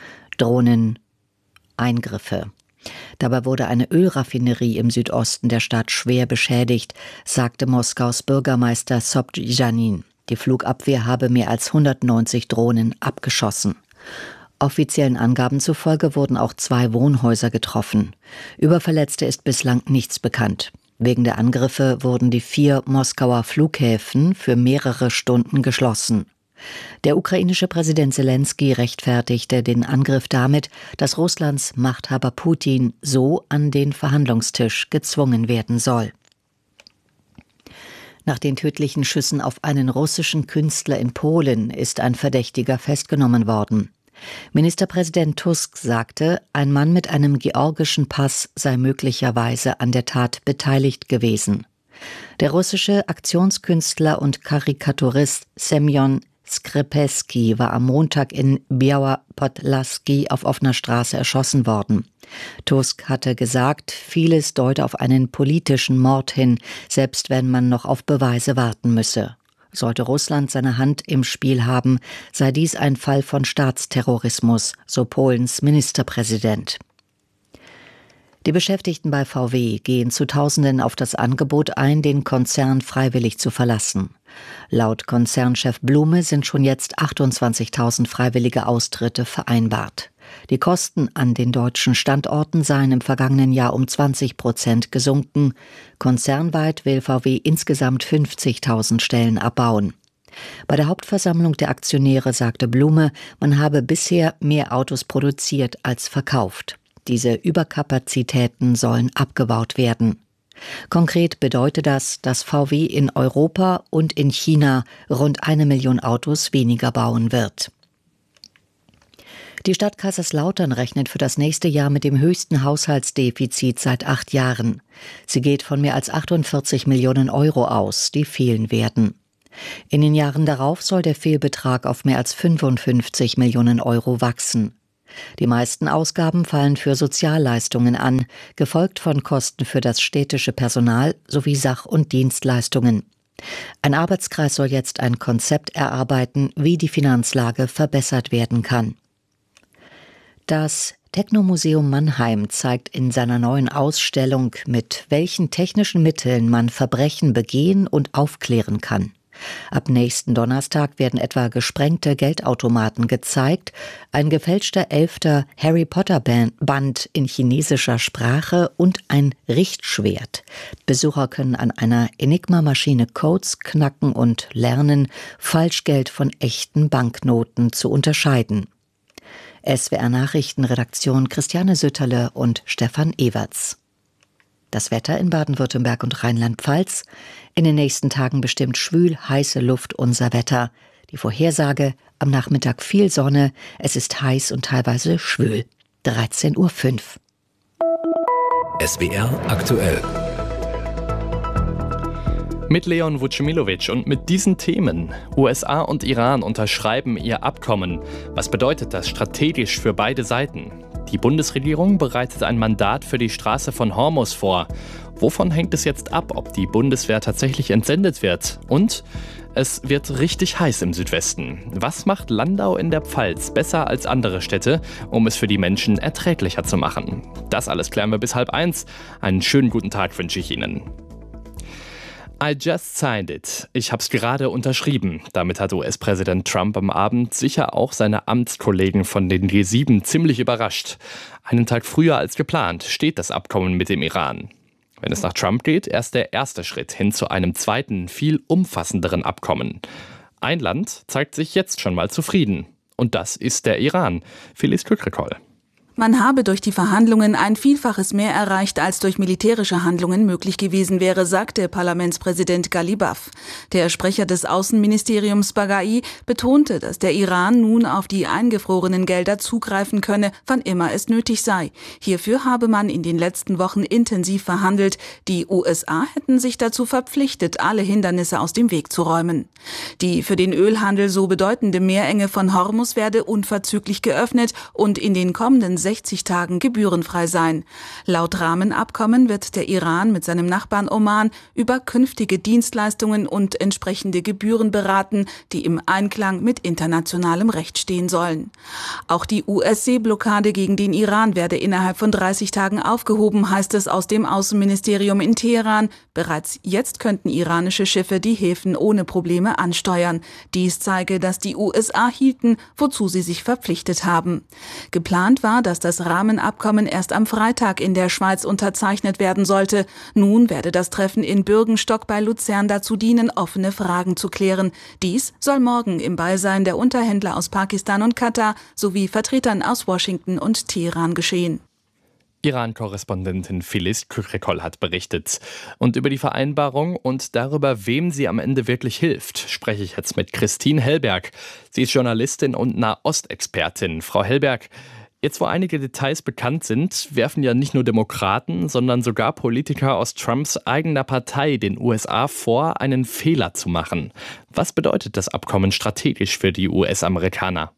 Eingriffe. Dabei wurde eine Ölraffinerie im Südosten der Stadt schwer beschädigt, sagte Moskaus Bürgermeister Sobjanin. Die Flugabwehr habe mehr als 190 Drohnen abgeschossen. Offiziellen Angaben zufolge wurden auch 2 Wohnhäuser getroffen. Über Verletzte ist bislang nichts bekannt. Wegen der Angriffe wurden die 4 Moskauer Flughäfen für mehrere Stunden geschlossen. Der ukrainische Präsident Selenskyj rechtfertigte den Angriff damit, dass Russlands Machthaber Putin so an den Verhandlungstisch gezwungen werden soll. Nach den tödlichen Schüssen auf einen russischen Künstler in Polen ist ein Verdächtiger festgenommen worden. Ministerpräsident Tusk sagte, ein Mann mit einem georgischen Pass sei möglicherweise an der Tat beteiligt gewesen. Der russische Aktionskünstler und Karikaturist Semjon Skripski war am Montag in Biała Podlaski auf offener Straße erschossen worden. Tusk hatte gesagt, vieles deute auf einen politischen Mord hin, selbst wenn man noch auf Beweise warten müsse. Sollte Russland seine Hand im Spiel haben, sei dies ein Fall von Staatsterrorismus, so Polens Ministerpräsident. Die Beschäftigten bei VW gehen zu Tausenden auf das Angebot ein, den Konzern freiwillig zu verlassen. Laut Konzernchef Blume sind schon jetzt 28.000 freiwillige Austritte vereinbart. Die Kosten an den deutschen Standorten seien im vergangenen Jahr um 20% gesunken. Konzernweit will VW insgesamt 50.000 Stellen abbauen. Bei der Hauptversammlung der Aktionäre sagte Blume, man habe bisher mehr Autos produziert als verkauft. Diese Überkapazitäten sollen abgebaut werden. Konkret bedeutet das, dass VW in Europa und in China rund 1 Million Autos weniger bauen wird. Die Stadt Kaiserslautern rechnet für das nächste Jahr mit dem höchsten Haushaltsdefizit seit 8 Jahren. Sie geht von mehr als 48 Millionen Euro aus, die fehlen werden. In den Jahren darauf soll der Fehlbetrag auf mehr als 55 Millionen Euro wachsen. Die meisten Ausgaben fallen für Sozialleistungen an, gefolgt von Kosten für das städtische Personal sowie Sach- und Dienstleistungen. Ein Arbeitskreis soll jetzt ein Konzept erarbeiten, wie die Finanzlage verbessert werden kann. Das Technomuseum Mannheim zeigt in seiner neuen Ausstellung, mit welchen technischen Mitteln man Verbrechen begehen und aufklären kann. Ab nächsten Donnerstag werden etwa gesprengte Geldautomaten gezeigt, ein gefälschter 11. Harry Potter Band in chinesischer Sprache und ein Richtschwert. Besucher können an einer Enigma-Maschine Codes knacken und lernen, Falschgeld von echten Banknoten zu unterscheiden. SWR-Nachrichtenredaktion Christiane Sütterle und Stefan Everts. Das Wetter in Baden-Württemberg und Rheinland-Pfalz. In den nächsten Tagen bestimmt schwül, heiße Luft unser Wetter. Die Vorhersage: am Nachmittag viel Sonne, es ist heiß und teilweise schwül. 13:05 Uhr.
SWR aktuell.
Mit Leon Vucimilovic und mit diesen Themen. USA und Iran unterschreiben ihr Abkommen. Was bedeutet das strategisch für beide Seiten? Die Bundesregierung bereitet ein Mandat für die Straße von Hormuz vor. Wovon hängt es jetzt ab, ob die Bundeswehr tatsächlich entsendet wird? Und es wird richtig heiß im Südwesten. Was macht Landau in der Pfalz besser als andere Städte, um es für die Menschen erträglicher zu machen? Das alles klären wir bis 12:30. Einen schönen guten Tag wünsche ich Ihnen. I just signed it. Ich hab's gerade unterschrieben. Damit hat US-Präsident Trump am Abend sicher auch seine Amtskollegen von den G7 ziemlich überrascht. Einen Tag früher als geplant steht das Abkommen mit dem Iran. Wenn es nach Trump geht, erst der erste Schritt hin zu einem zweiten, viel umfassenderen Abkommen. Ein Land zeigt sich jetzt schon mal zufrieden. Und das ist der Iran. Felice Kükrikol.
Man habe durch die Verhandlungen ein Vielfaches mehr erreicht, als durch militärische Handlungen möglich gewesen wäre, sagte Parlamentspräsident Ghalibaf. Der Sprecher des Außenministeriums Baghai betonte, dass der Iran nun auf die eingefrorenen Gelder zugreifen könne, wann immer es nötig sei. Hierfür habe man in den letzten Wochen intensiv verhandelt. Die USA hätten sich dazu verpflichtet, alle Hindernisse aus dem Weg zu räumen. Die für den Ölhandel so bedeutende Meerenge von Hormuz werde unverzüglich geöffnet und in den kommenden 60 Tagen gebührenfrei sein. Laut Rahmenabkommen wird der Iran mit seinem Nachbarn Oman über künftige Dienstleistungen und entsprechende Gebühren beraten, die im Einklang mit internationalem Recht stehen sollen. Auch die US-Seeblockade gegen den Iran werde innerhalb von 30 Tagen aufgehoben, heißt es aus dem Außenministerium in Teheran. Bereits jetzt könnten iranische Schiffe die Häfen ohne Probleme ansteuern. Dies zeige, dass die USA hielten, wozu sie sich verpflichtet haben. Geplant war, dass das Rahmenabkommen erst am Freitag in der Schweiz unterzeichnet werden sollte. Nun werde das Treffen in Bürgenstock bei Luzern dazu dienen, offene Fragen zu klären. Dies soll morgen im Beisein der Unterhändler aus Pakistan und Katar sowie Vertretern aus Washington und Teheran geschehen.
Iran-Korrespondentin Felice Kükrikol hat berichtet. Und über die Vereinbarung und darüber, wem sie am Ende wirklich hilft, spreche ich jetzt mit Christine Hellberg. Sie ist Journalistin und Nahostexpertin. Frau Hellberg, jetzt wo einige Details bekannt sind, werfen ja nicht nur Demokraten, sondern sogar Politiker aus Trumps eigener Partei den USA vor, einen Fehler zu machen. Was bedeutet das Abkommen strategisch für die US-Amerikaner?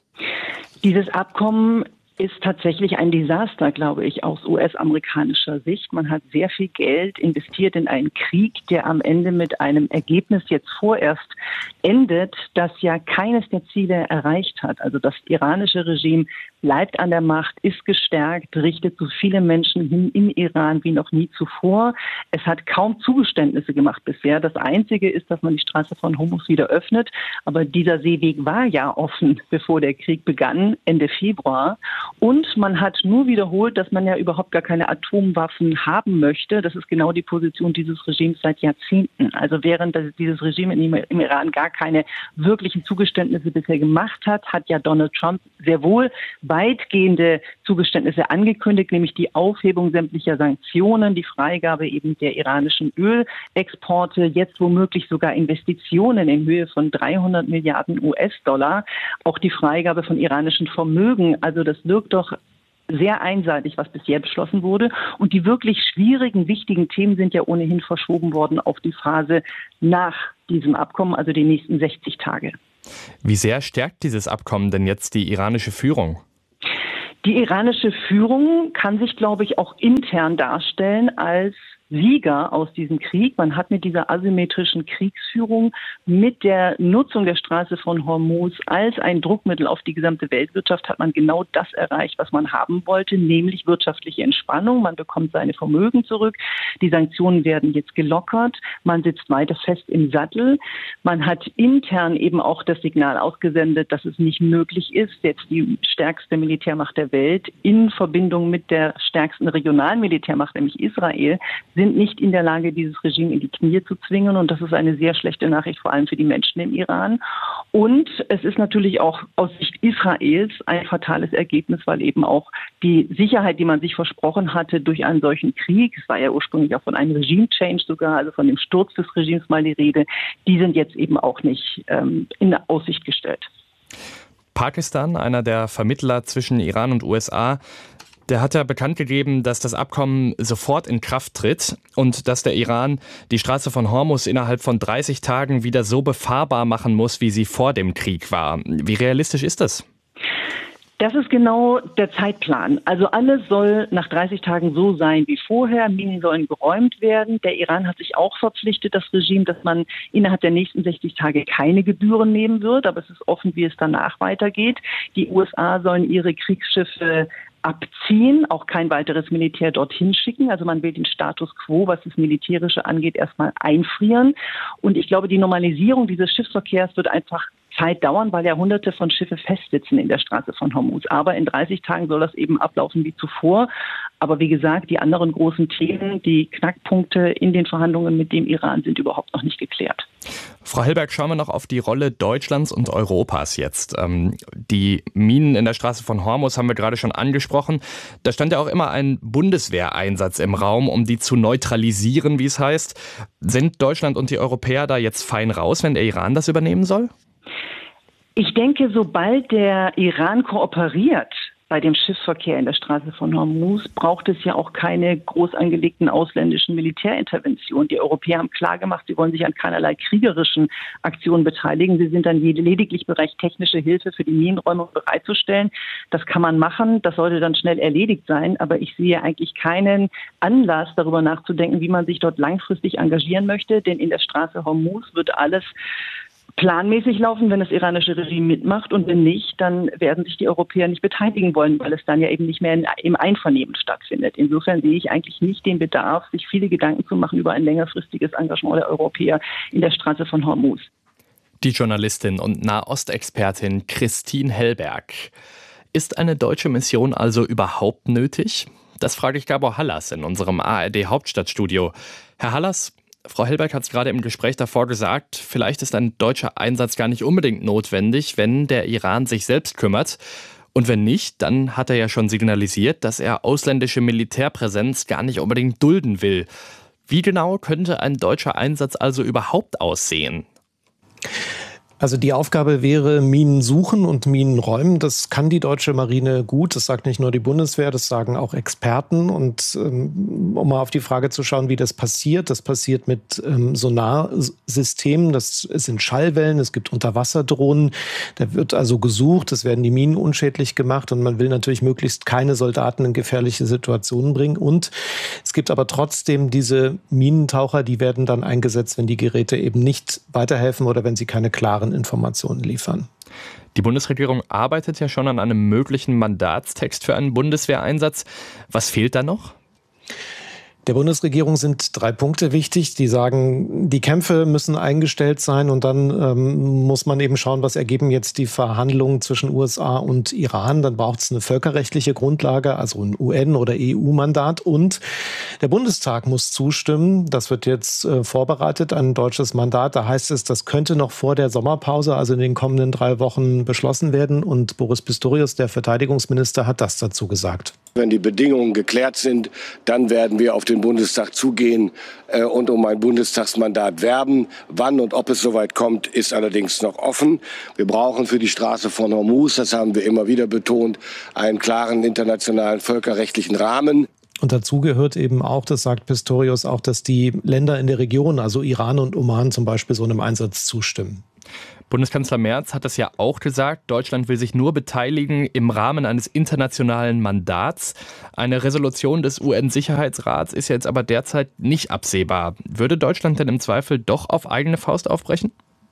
Dieses Abkommen ist tatsächlich ein Desaster, glaube ich, aus US-amerikanischer Sicht. Man hat sehr viel Geld investiert in einen Krieg, der am Ende mit einem Ergebnis jetzt vorerst endet, das ja keines der Ziele erreicht hat. Also das iranische Regime bleibt an der Macht, ist gestärkt, richtet so viele Menschen hin im Iran wie noch nie zuvor. Es hat kaum Zugeständnisse gemacht bisher. Das Einzige ist, dass man die Straße von Hormuz wieder öffnet. Aber dieser Seeweg war ja offen, bevor der Krieg begann, Ende Februar. Und man hat nur wiederholt, dass man ja überhaupt gar keine Atomwaffen haben möchte. Das ist genau die Position dieses Regimes seit Jahrzehnten. Also während dieses Regime im Iran gar keine wirklichen Zugeständnisse bisher gemacht hat, hat ja Donald Trump sehr wohl weitgehende Zugeständnisse angekündigt, nämlich die Aufhebung sämtlicher Sanktionen, die Freigabe eben der iranischen Ölexporte, jetzt womöglich sogar Investitionen in Höhe von 300 Milliarden US-Dollar, auch die Freigabe von iranischen Vermögen. Also das wirkt doch sehr einseitig, was bisher beschlossen wurde. Und die wirklich schwierigen, wichtigen Themen sind ja ohnehin verschoben worden auf die Phase nach diesem Abkommen, also die nächsten 60 Tage.
Wie sehr stärkt dieses Abkommen denn jetzt die iranische Führung?
Die iranische Führung kann sich, glaube ich, auch intern darstellen als Sieger aus diesem Krieg. Man hat mit dieser asymmetrischen Kriegsführung, mit der Nutzung der Straße von Hormuz als ein Druckmittel auf die gesamte Weltwirtschaft, hat man genau das erreicht, was man haben wollte, nämlich wirtschaftliche Entspannung. Man bekommt seine Vermögen zurück. Die Sanktionen werden jetzt gelockert. Man sitzt weiter fest im Sattel. Man hat intern eben auch das Signal ausgesendet, dass es nicht möglich ist, jetzt die stärkste Militärmacht der Welt in Verbindung mit der stärksten regionalen Militärmacht, nämlich Israel, sind nicht in der Lage, dieses Regime in die Knie zu zwingen. Und das ist eine sehr schlechte Nachricht, vor allem für die Menschen im Iran. Und es ist natürlich auch aus Sicht Israels ein fatales Ergebnis, weil eben auch die Sicherheit, die man sich versprochen hatte durch einen solchen Krieg, es war ja ursprünglich auch von einem Regime-Change sogar, also von dem Sturz des Regimes mal die Rede, die sind jetzt eben auch nicht in Aussicht gestellt.
Pakistan, einer der Vermittler zwischen Iran und USA, der hat ja bekannt gegeben, dass das Abkommen sofort in Kraft tritt und dass der Iran die Straße von Hormuz innerhalb von 30 Tagen wieder so befahrbar machen muss, wie sie vor dem Krieg war. Wie realistisch ist das?
Das ist genau der Zeitplan. Also alles soll nach 30 Tagen so sein wie vorher. Minen sollen geräumt werden. Der Iran hat sich auch verpflichtet, das Regime, dass man innerhalb der nächsten 60 Tage keine Gebühren nehmen wird. Aber es ist offen, wie es danach weitergeht. Die USA sollen ihre Kriegsschiffe abziehen, auch kein weiteres Militär dorthin schicken. Also man will den Status quo, was das Militärische angeht, erstmal einfrieren. Und ich glaube, die Normalisierung dieses Schiffsverkehrs wird einfach Zeit dauern, weil ja Hunderte von Schiffen festsitzen in der Straße von Hormuz. Aber in 30 Tagen soll das eben ablaufen wie zuvor. Aber wie gesagt, die anderen großen Themen, die Knackpunkte in den Verhandlungen mit dem Iran sind überhaupt noch nicht geklärt.
Frau Hellberg, schauen wir noch auf die Rolle Deutschlands und Europas jetzt. Die Minen in der Straße von Hormuz haben wir gerade schon angesprochen. Da stand ja auch immer ein Bundeswehreinsatz im Raum, um die zu neutralisieren, wie es heißt. Sind Deutschland und die Europäer da jetzt fein raus, wenn der Iran das übernehmen soll?
Ich denke, sobald der Iran kooperiert bei dem Schiffsverkehr in der Straße von Hormuz, braucht es ja auch keine groß angelegten ausländischen Militärinterventionen. Die Europäer haben klargemacht, sie wollen sich an keinerlei kriegerischen Aktionen beteiligen. Sie sind dann lediglich bereit, technische Hilfe für die Minenräumung bereitzustellen. Das kann man machen, das sollte dann schnell erledigt sein. Aber ich sehe eigentlich keinen Anlass, darüber nachzudenken, wie man sich dort langfristig engagieren möchte. Denn in der Straße Hormuz wird alles planmäßig laufen, wenn das iranische Regime mitmacht, und wenn nicht, dann werden sich die Europäer nicht beteiligen wollen, weil es dann ja eben nicht mehr im Einvernehmen stattfindet. Insofern sehe ich eigentlich nicht den Bedarf, sich viele Gedanken zu machen über ein längerfristiges Engagement der Europäer in der Straße von Hormuz.
Die Journalistin und Nahostexpertin Christine Hellberg. Ist eine deutsche Mission also überhaupt nötig? Das frage ich Gabor Hallas in unserem ARD-Hauptstadtstudio. Herr Hallas, Frau Hellberg hat es gerade im Gespräch davor gesagt, vielleicht ist ein deutscher Einsatz gar nicht unbedingt notwendig, wenn der Iran sich selbst kümmert. Und wenn nicht, dann hat er ja schon signalisiert, dass er ausländische Militärpräsenz gar nicht unbedingt dulden will. Wie genau könnte ein deutscher Einsatz also überhaupt aussehen?
Also die Aufgabe wäre Minen suchen und Minen räumen. Das kann die deutsche Marine gut. Das sagt nicht nur die Bundeswehr, das sagen auch Experten. Und um mal auf die Frage zu schauen, wie das passiert mit Sonarsystemen. Das sind Schallwellen, es gibt Unterwasserdrohnen. Da wird also gesucht, es werden die Minen unschädlich gemacht. Und man will natürlich möglichst keine Soldaten in gefährliche Situationen bringen. Und es gibt aber trotzdem diese Minentaucher, die werden dann eingesetzt, wenn die Geräte eben nicht weiterhelfen oder wenn sie keine klaren Informationen liefern.
Die Bundesregierung arbeitet ja schon an einem möglichen Mandatstext für einen Bundeswehreinsatz. Was fehlt da noch?
Der Bundesregierung sind 3 Punkte wichtig. Die sagen, die Kämpfe müssen eingestellt sein und dann muss man eben schauen, was ergeben jetzt die Verhandlungen zwischen USA und Iran. Dann braucht es eine völkerrechtliche Grundlage, also ein UN- oder EU-Mandat. Und der Bundestag muss zustimmen. Das wird jetzt vorbereitet, ein deutsches Mandat. Da heißt es, das könnte noch vor der Sommerpause, also in den kommenden 3 Wochen, beschlossen werden. Und Boris Pistorius, der Verteidigungsminister, hat das dazu gesagt.
Wenn die Bedingungen geklärt sind, dann werden wir auf den Bundestag zugehen und um ein Bundestagsmandat werben. Wann und ob es soweit kommt, ist allerdings noch offen. Wir brauchen für die Straße von Hormuz, das haben wir immer wieder betont, einen klaren internationalen völkerrechtlichen Rahmen.
Und dazu gehört eben auch, das sagt Pistorius, auch, dass die Länder in der Region, also Iran und Oman zum Beispiel, so einem Einsatz zustimmen.
Bundeskanzler Merz hat es ja auch gesagt, Deutschland will sich nur beteiligen im Rahmen eines internationalen Mandats. Eine Resolution des UN-Sicherheitsrats ist jetzt aber derzeit nicht absehbar. Würde Deutschland denn im Zweifel doch auf eigene Faust aufbrechen?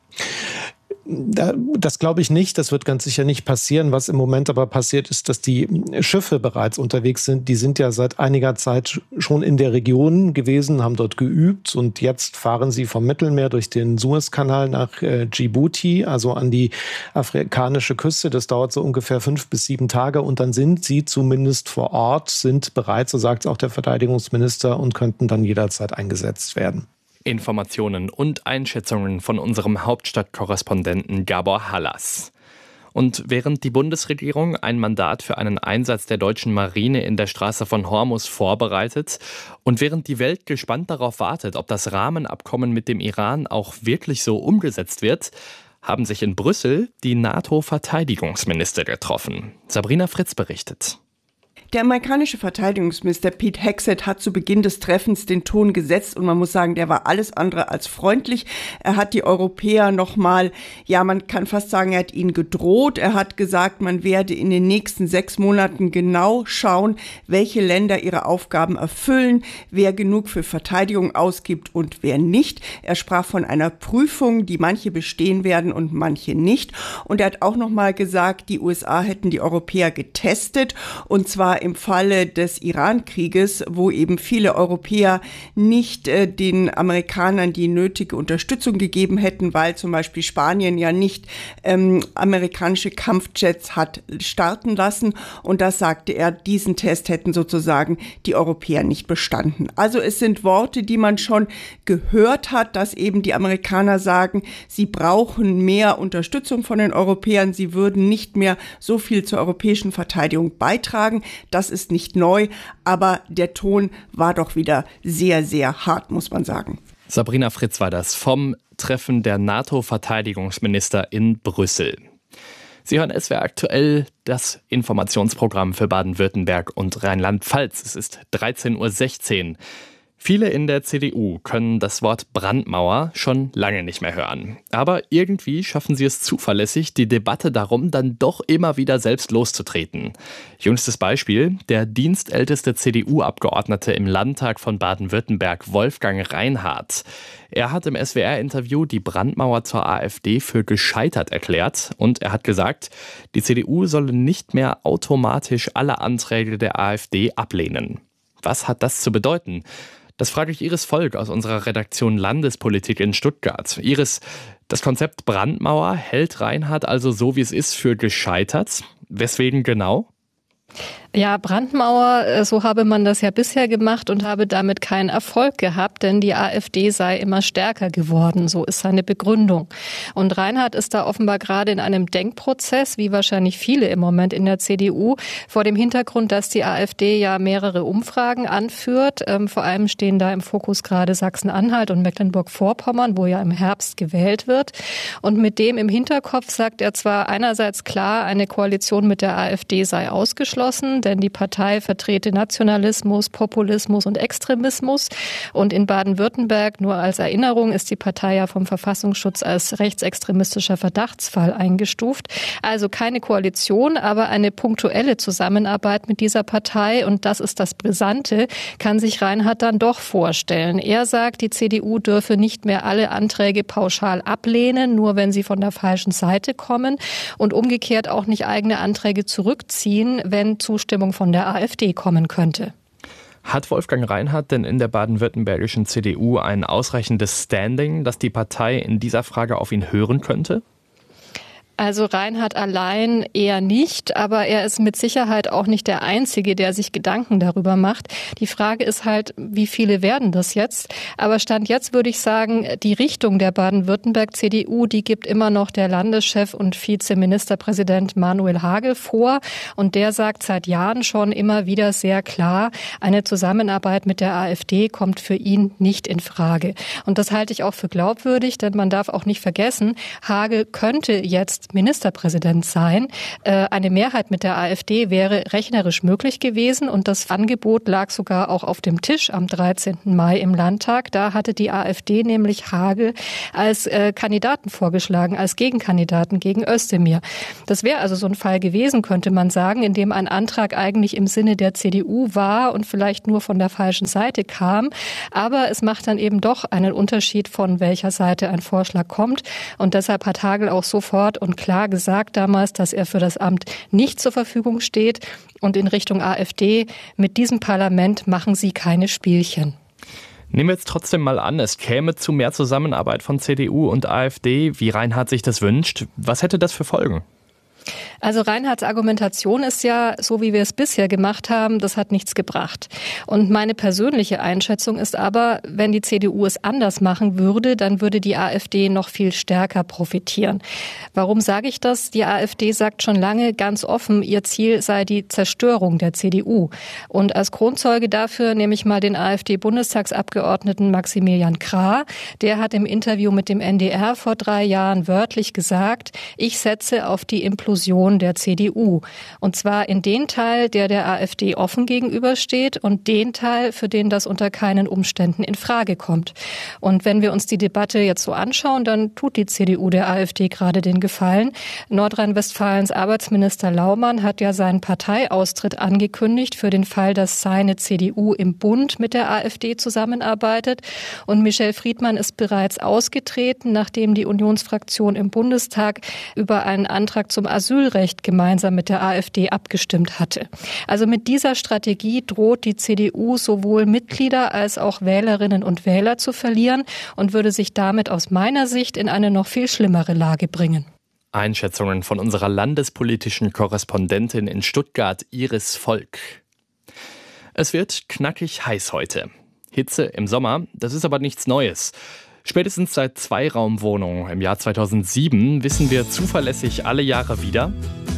Das glaube ich nicht. Das wird ganz sicher nicht passieren. Was im Moment aber passiert, ist, dass die Schiffe bereits unterwegs sind. Die sind ja seit einiger Zeit schon in der Region gewesen, haben dort geübt und jetzt fahren sie vom Mittelmeer durch den Suezkanal nach Djibouti, also an die afrikanische Küste. Das dauert so ungefähr 5 bis 7 Tage und dann sind sie zumindest vor Ort, sind bereit, so sagt es auch der Verteidigungsminister, und könnten dann jederzeit eingesetzt werden.
Informationen und Einschätzungen von unserem Hauptstadtkorrespondenten Gabor Hallas. Und während die Bundesregierung ein Mandat für einen Einsatz der deutschen Marine in der Straße von Hormuz vorbereitet und während die Welt gespannt darauf wartet, ob das Rahmenabkommen mit dem Iran auch wirklich so umgesetzt wird, haben sich in Brüssel die NATO-Verteidigungsminister getroffen. Sabrina Fritz berichtet.
Der amerikanische Verteidigungsminister Pete Hegseth hat zu Beginn des Treffens den Ton gesetzt und man muss sagen, der war alles andere als freundlich. Er hat die Europäer nochmal, ja, man kann fast sagen, er hat ihnen gedroht. Er hat gesagt, man werde in den nächsten 6 Monaten genau schauen, welche Länder ihre Aufgaben erfüllen, wer genug für Verteidigung ausgibt und wer nicht. Er sprach von einer Prüfung, die manche bestehen werden und manche nicht. Und er hat auch nochmal gesagt, die USA hätten die Europäer getestet und zwar im Falle des Iran-Krieges, wo eben viele Europäer nicht den Amerikanern die nötige Unterstützung gegeben hätten, weil zum Beispiel Spanien ja nicht amerikanische Kampfjets hat starten lassen. Und das sagte er, diesen Test hätten sozusagen die Europäer nicht bestanden. Also es sind Worte, die man schon gehört hat, dass eben die Amerikaner sagen, sie brauchen mehr Unterstützung von den Europäern, sie würden nicht mehr so viel zur europäischen Verteidigung beitragen. Das ist nicht neu, aber der Ton war doch wieder sehr, sehr hart, muss man sagen.
Sabrina Fritz war das vom Treffen der NATO-Verteidigungsminister in Brüssel. Sie hören SWR aktuell, das Informationsprogramm für Baden-Württemberg und Rheinland-Pfalz. Es ist 13:16 Uhr. Viele in der CDU können das Wort Brandmauer schon lange nicht mehr hören. Aber irgendwie schaffen sie es zuverlässig, die Debatte darum dann doch immer wieder selbst loszutreten. Jüngstes Beispiel, der dienstälteste CDU-Abgeordnete im Landtag von Baden-Württemberg, Wolfgang Reinhardt. Er hat im SWR-Interview die Brandmauer zur AfD für gescheitert erklärt und er hat gesagt, die CDU solle nicht mehr automatisch alle Anträge der AfD ablehnen. Was hat das zu bedeuten? Das frage ich Iris Volk aus unserer Redaktion Landespolitik in Stuttgart. Iris, das Konzept Brandmauer hält Reinhardt also so, wie es ist, für gescheitert. Weswegen genau?
Ja, Brandmauer, so habe man das ja bisher gemacht und habe damit keinen Erfolg gehabt, denn die AfD sei immer stärker geworden. So ist seine Begründung. Und Reinhardt ist da offenbar gerade in einem Denkprozess, wie wahrscheinlich viele im Moment in der CDU, vor dem Hintergrund, dass die AfD ja mehrere Umfragen anführt. Vor allem stehen da im Fokus gerade Sachsen-Anhalt und Mecklenburg-Vorpommern, wo ja im Herbst gewählt wird. Und mit dem im Hinterkopf sagt er zwar einerseits klar, eine Koalition mit der AfD sei ausgeschlossen, denn die Partei vertrete Nationalismus, Populismus und Extremismus. Und in Baden-Württemberg, nur als Erinnerung, ist die Partei ja vom Verfassungsschutz als rechtsextremistischer Verdachtsfall eingestuft. Also keine Koalition, aber eine punktuelle Zusammenarbeit mit dieser Partei. Und das ist das Brisante, kann sich Reinhardt dann doch vorstellen. Er sagt, die CDU dürfe nicht mehr alle Anträge pauschal ablehnen, nur wenn sie von der falschen Seite kommen und umgekehrt auch nicht eigene Anträge zurückziehen, wenn Zustimmung von der AfD kommen könnte.
Hat Wolfgang Reinhardt denn in der baden-württembergischen CDU ein ausreichendes Standing, dass die Partei in dieser Frage auf ihn hören könnte?
Also Reinhardt allein eher nicht, aber er ist mit Sicherheit auch nicht der Einzige, der sich Gedanken darüber macht. Die Frage ist halt, wie viele werden das jetzt? Aber Stand jetzt würde ich sagen, die Richtung der Baden-Württemberg-CDU, die gibt immer noch der Landeschef und Vizeministerpräsident Manuel Hagel vor. Und der sagt seit Jahren schon immer wieder sehr klar, eine Zusammenarbeit mit der AfD kommt für ihn nicht in Frage. Und das halte ich auch für glaubwürdig, denn man darf auch nicht vergessen, Hagel könnte jetzt Ministerpräsident sein. Eine Mehrheit mit der AfD wäre rechnerisch möglich gewesen und das Angebot lag sogar auch auf dem Tisch am 13. Mai im Landtag. Da hatte die AfD nämlich Hagel als Kandidaten vorgeschlagen, als Gegenkandidaten gegen Özdemir. Das wäre also so ein Fall gewesen, könnte man sagen, in dem ein Antrag eigentlich im Sinne der CDU war und vielleicht nur von der falschen Seite kam. Aber es macht dann eben doch einen Unterschied, von welcher Seite ein Vorschlag kommt. Und deshalb hat Hagel auch sofort und klar gesagt damals, dass er für das Amt nicht zur Verfügung steht. Und in Richtung AfD, mit diesem Parlament machen sie keine Spielchen.
Nehmen wir jetzt trotzdem mal an, es käme zu mehr Zusammenarbeit von CDU und AfD, wie Reinhardt sich das wünscht. Was hätte das für Folgen?
Also Reinhardts Argumentation ist ja, so wie wir es bisher gemacht haben, das hat nichts gebracht. Und meine persönliche Einschätzung ist aber, wenn die CDU es anders machen würde, dann würde die AfD noch viel stärker profitieren. Warum sage ich das? Die AfD sagt schon lange ganz offen, ihr Ziel sei die Zerstörung der CDU. Und als Kronzeuge dafür nehme ich mal den AfD-Bundestagsabgeordneten Maximilian Krah. Der hat im Interview mit dem NDR vor 3 Jahren wörtlich gesagt, ich setze auf die Implosion der CDU. Und zwar in den Teil, der AfD offen gegenübersteht und den Teil, für den das unter keinen Umständen in Frage kommt. Und wenn wir uns die Debatte jetzt so anschauen, dann tut die CDU der AfD gerade den Gefallen. Nordrhein-Westfalens Arbeitsminister Laumann hat ja seinen Parteiaustritt angekündigt für den Fall, dass seine CDU im Bund mit der AfD zusammenarbeitet. Und Michel Friedmann ist bereits ausgetreten, nachdem die Unionsfraktion im Bundestag über einen Antrag zum Asylrecht gemeinsam mit der AfD abgestimmt hatte. Also mit dieser Strategie droht die CDU sowohl Mitglieder als auch Wählerinnen und Wähler zu verlieren und würde sich damit aus meiner Sicht in eine noch viel schlimmere Lage bringen.
Einschätzungen von unserer landespolitischen Korrespondentin in Stuttgart, Iris Volk. Es wird knackig heiß heute. Hitze im Sommer, das ist aber nichts Neues. Spätestens seit Zweiraumwohnungen im Jahr 2007 wissen wir zuverlässig alle Jahre wieder,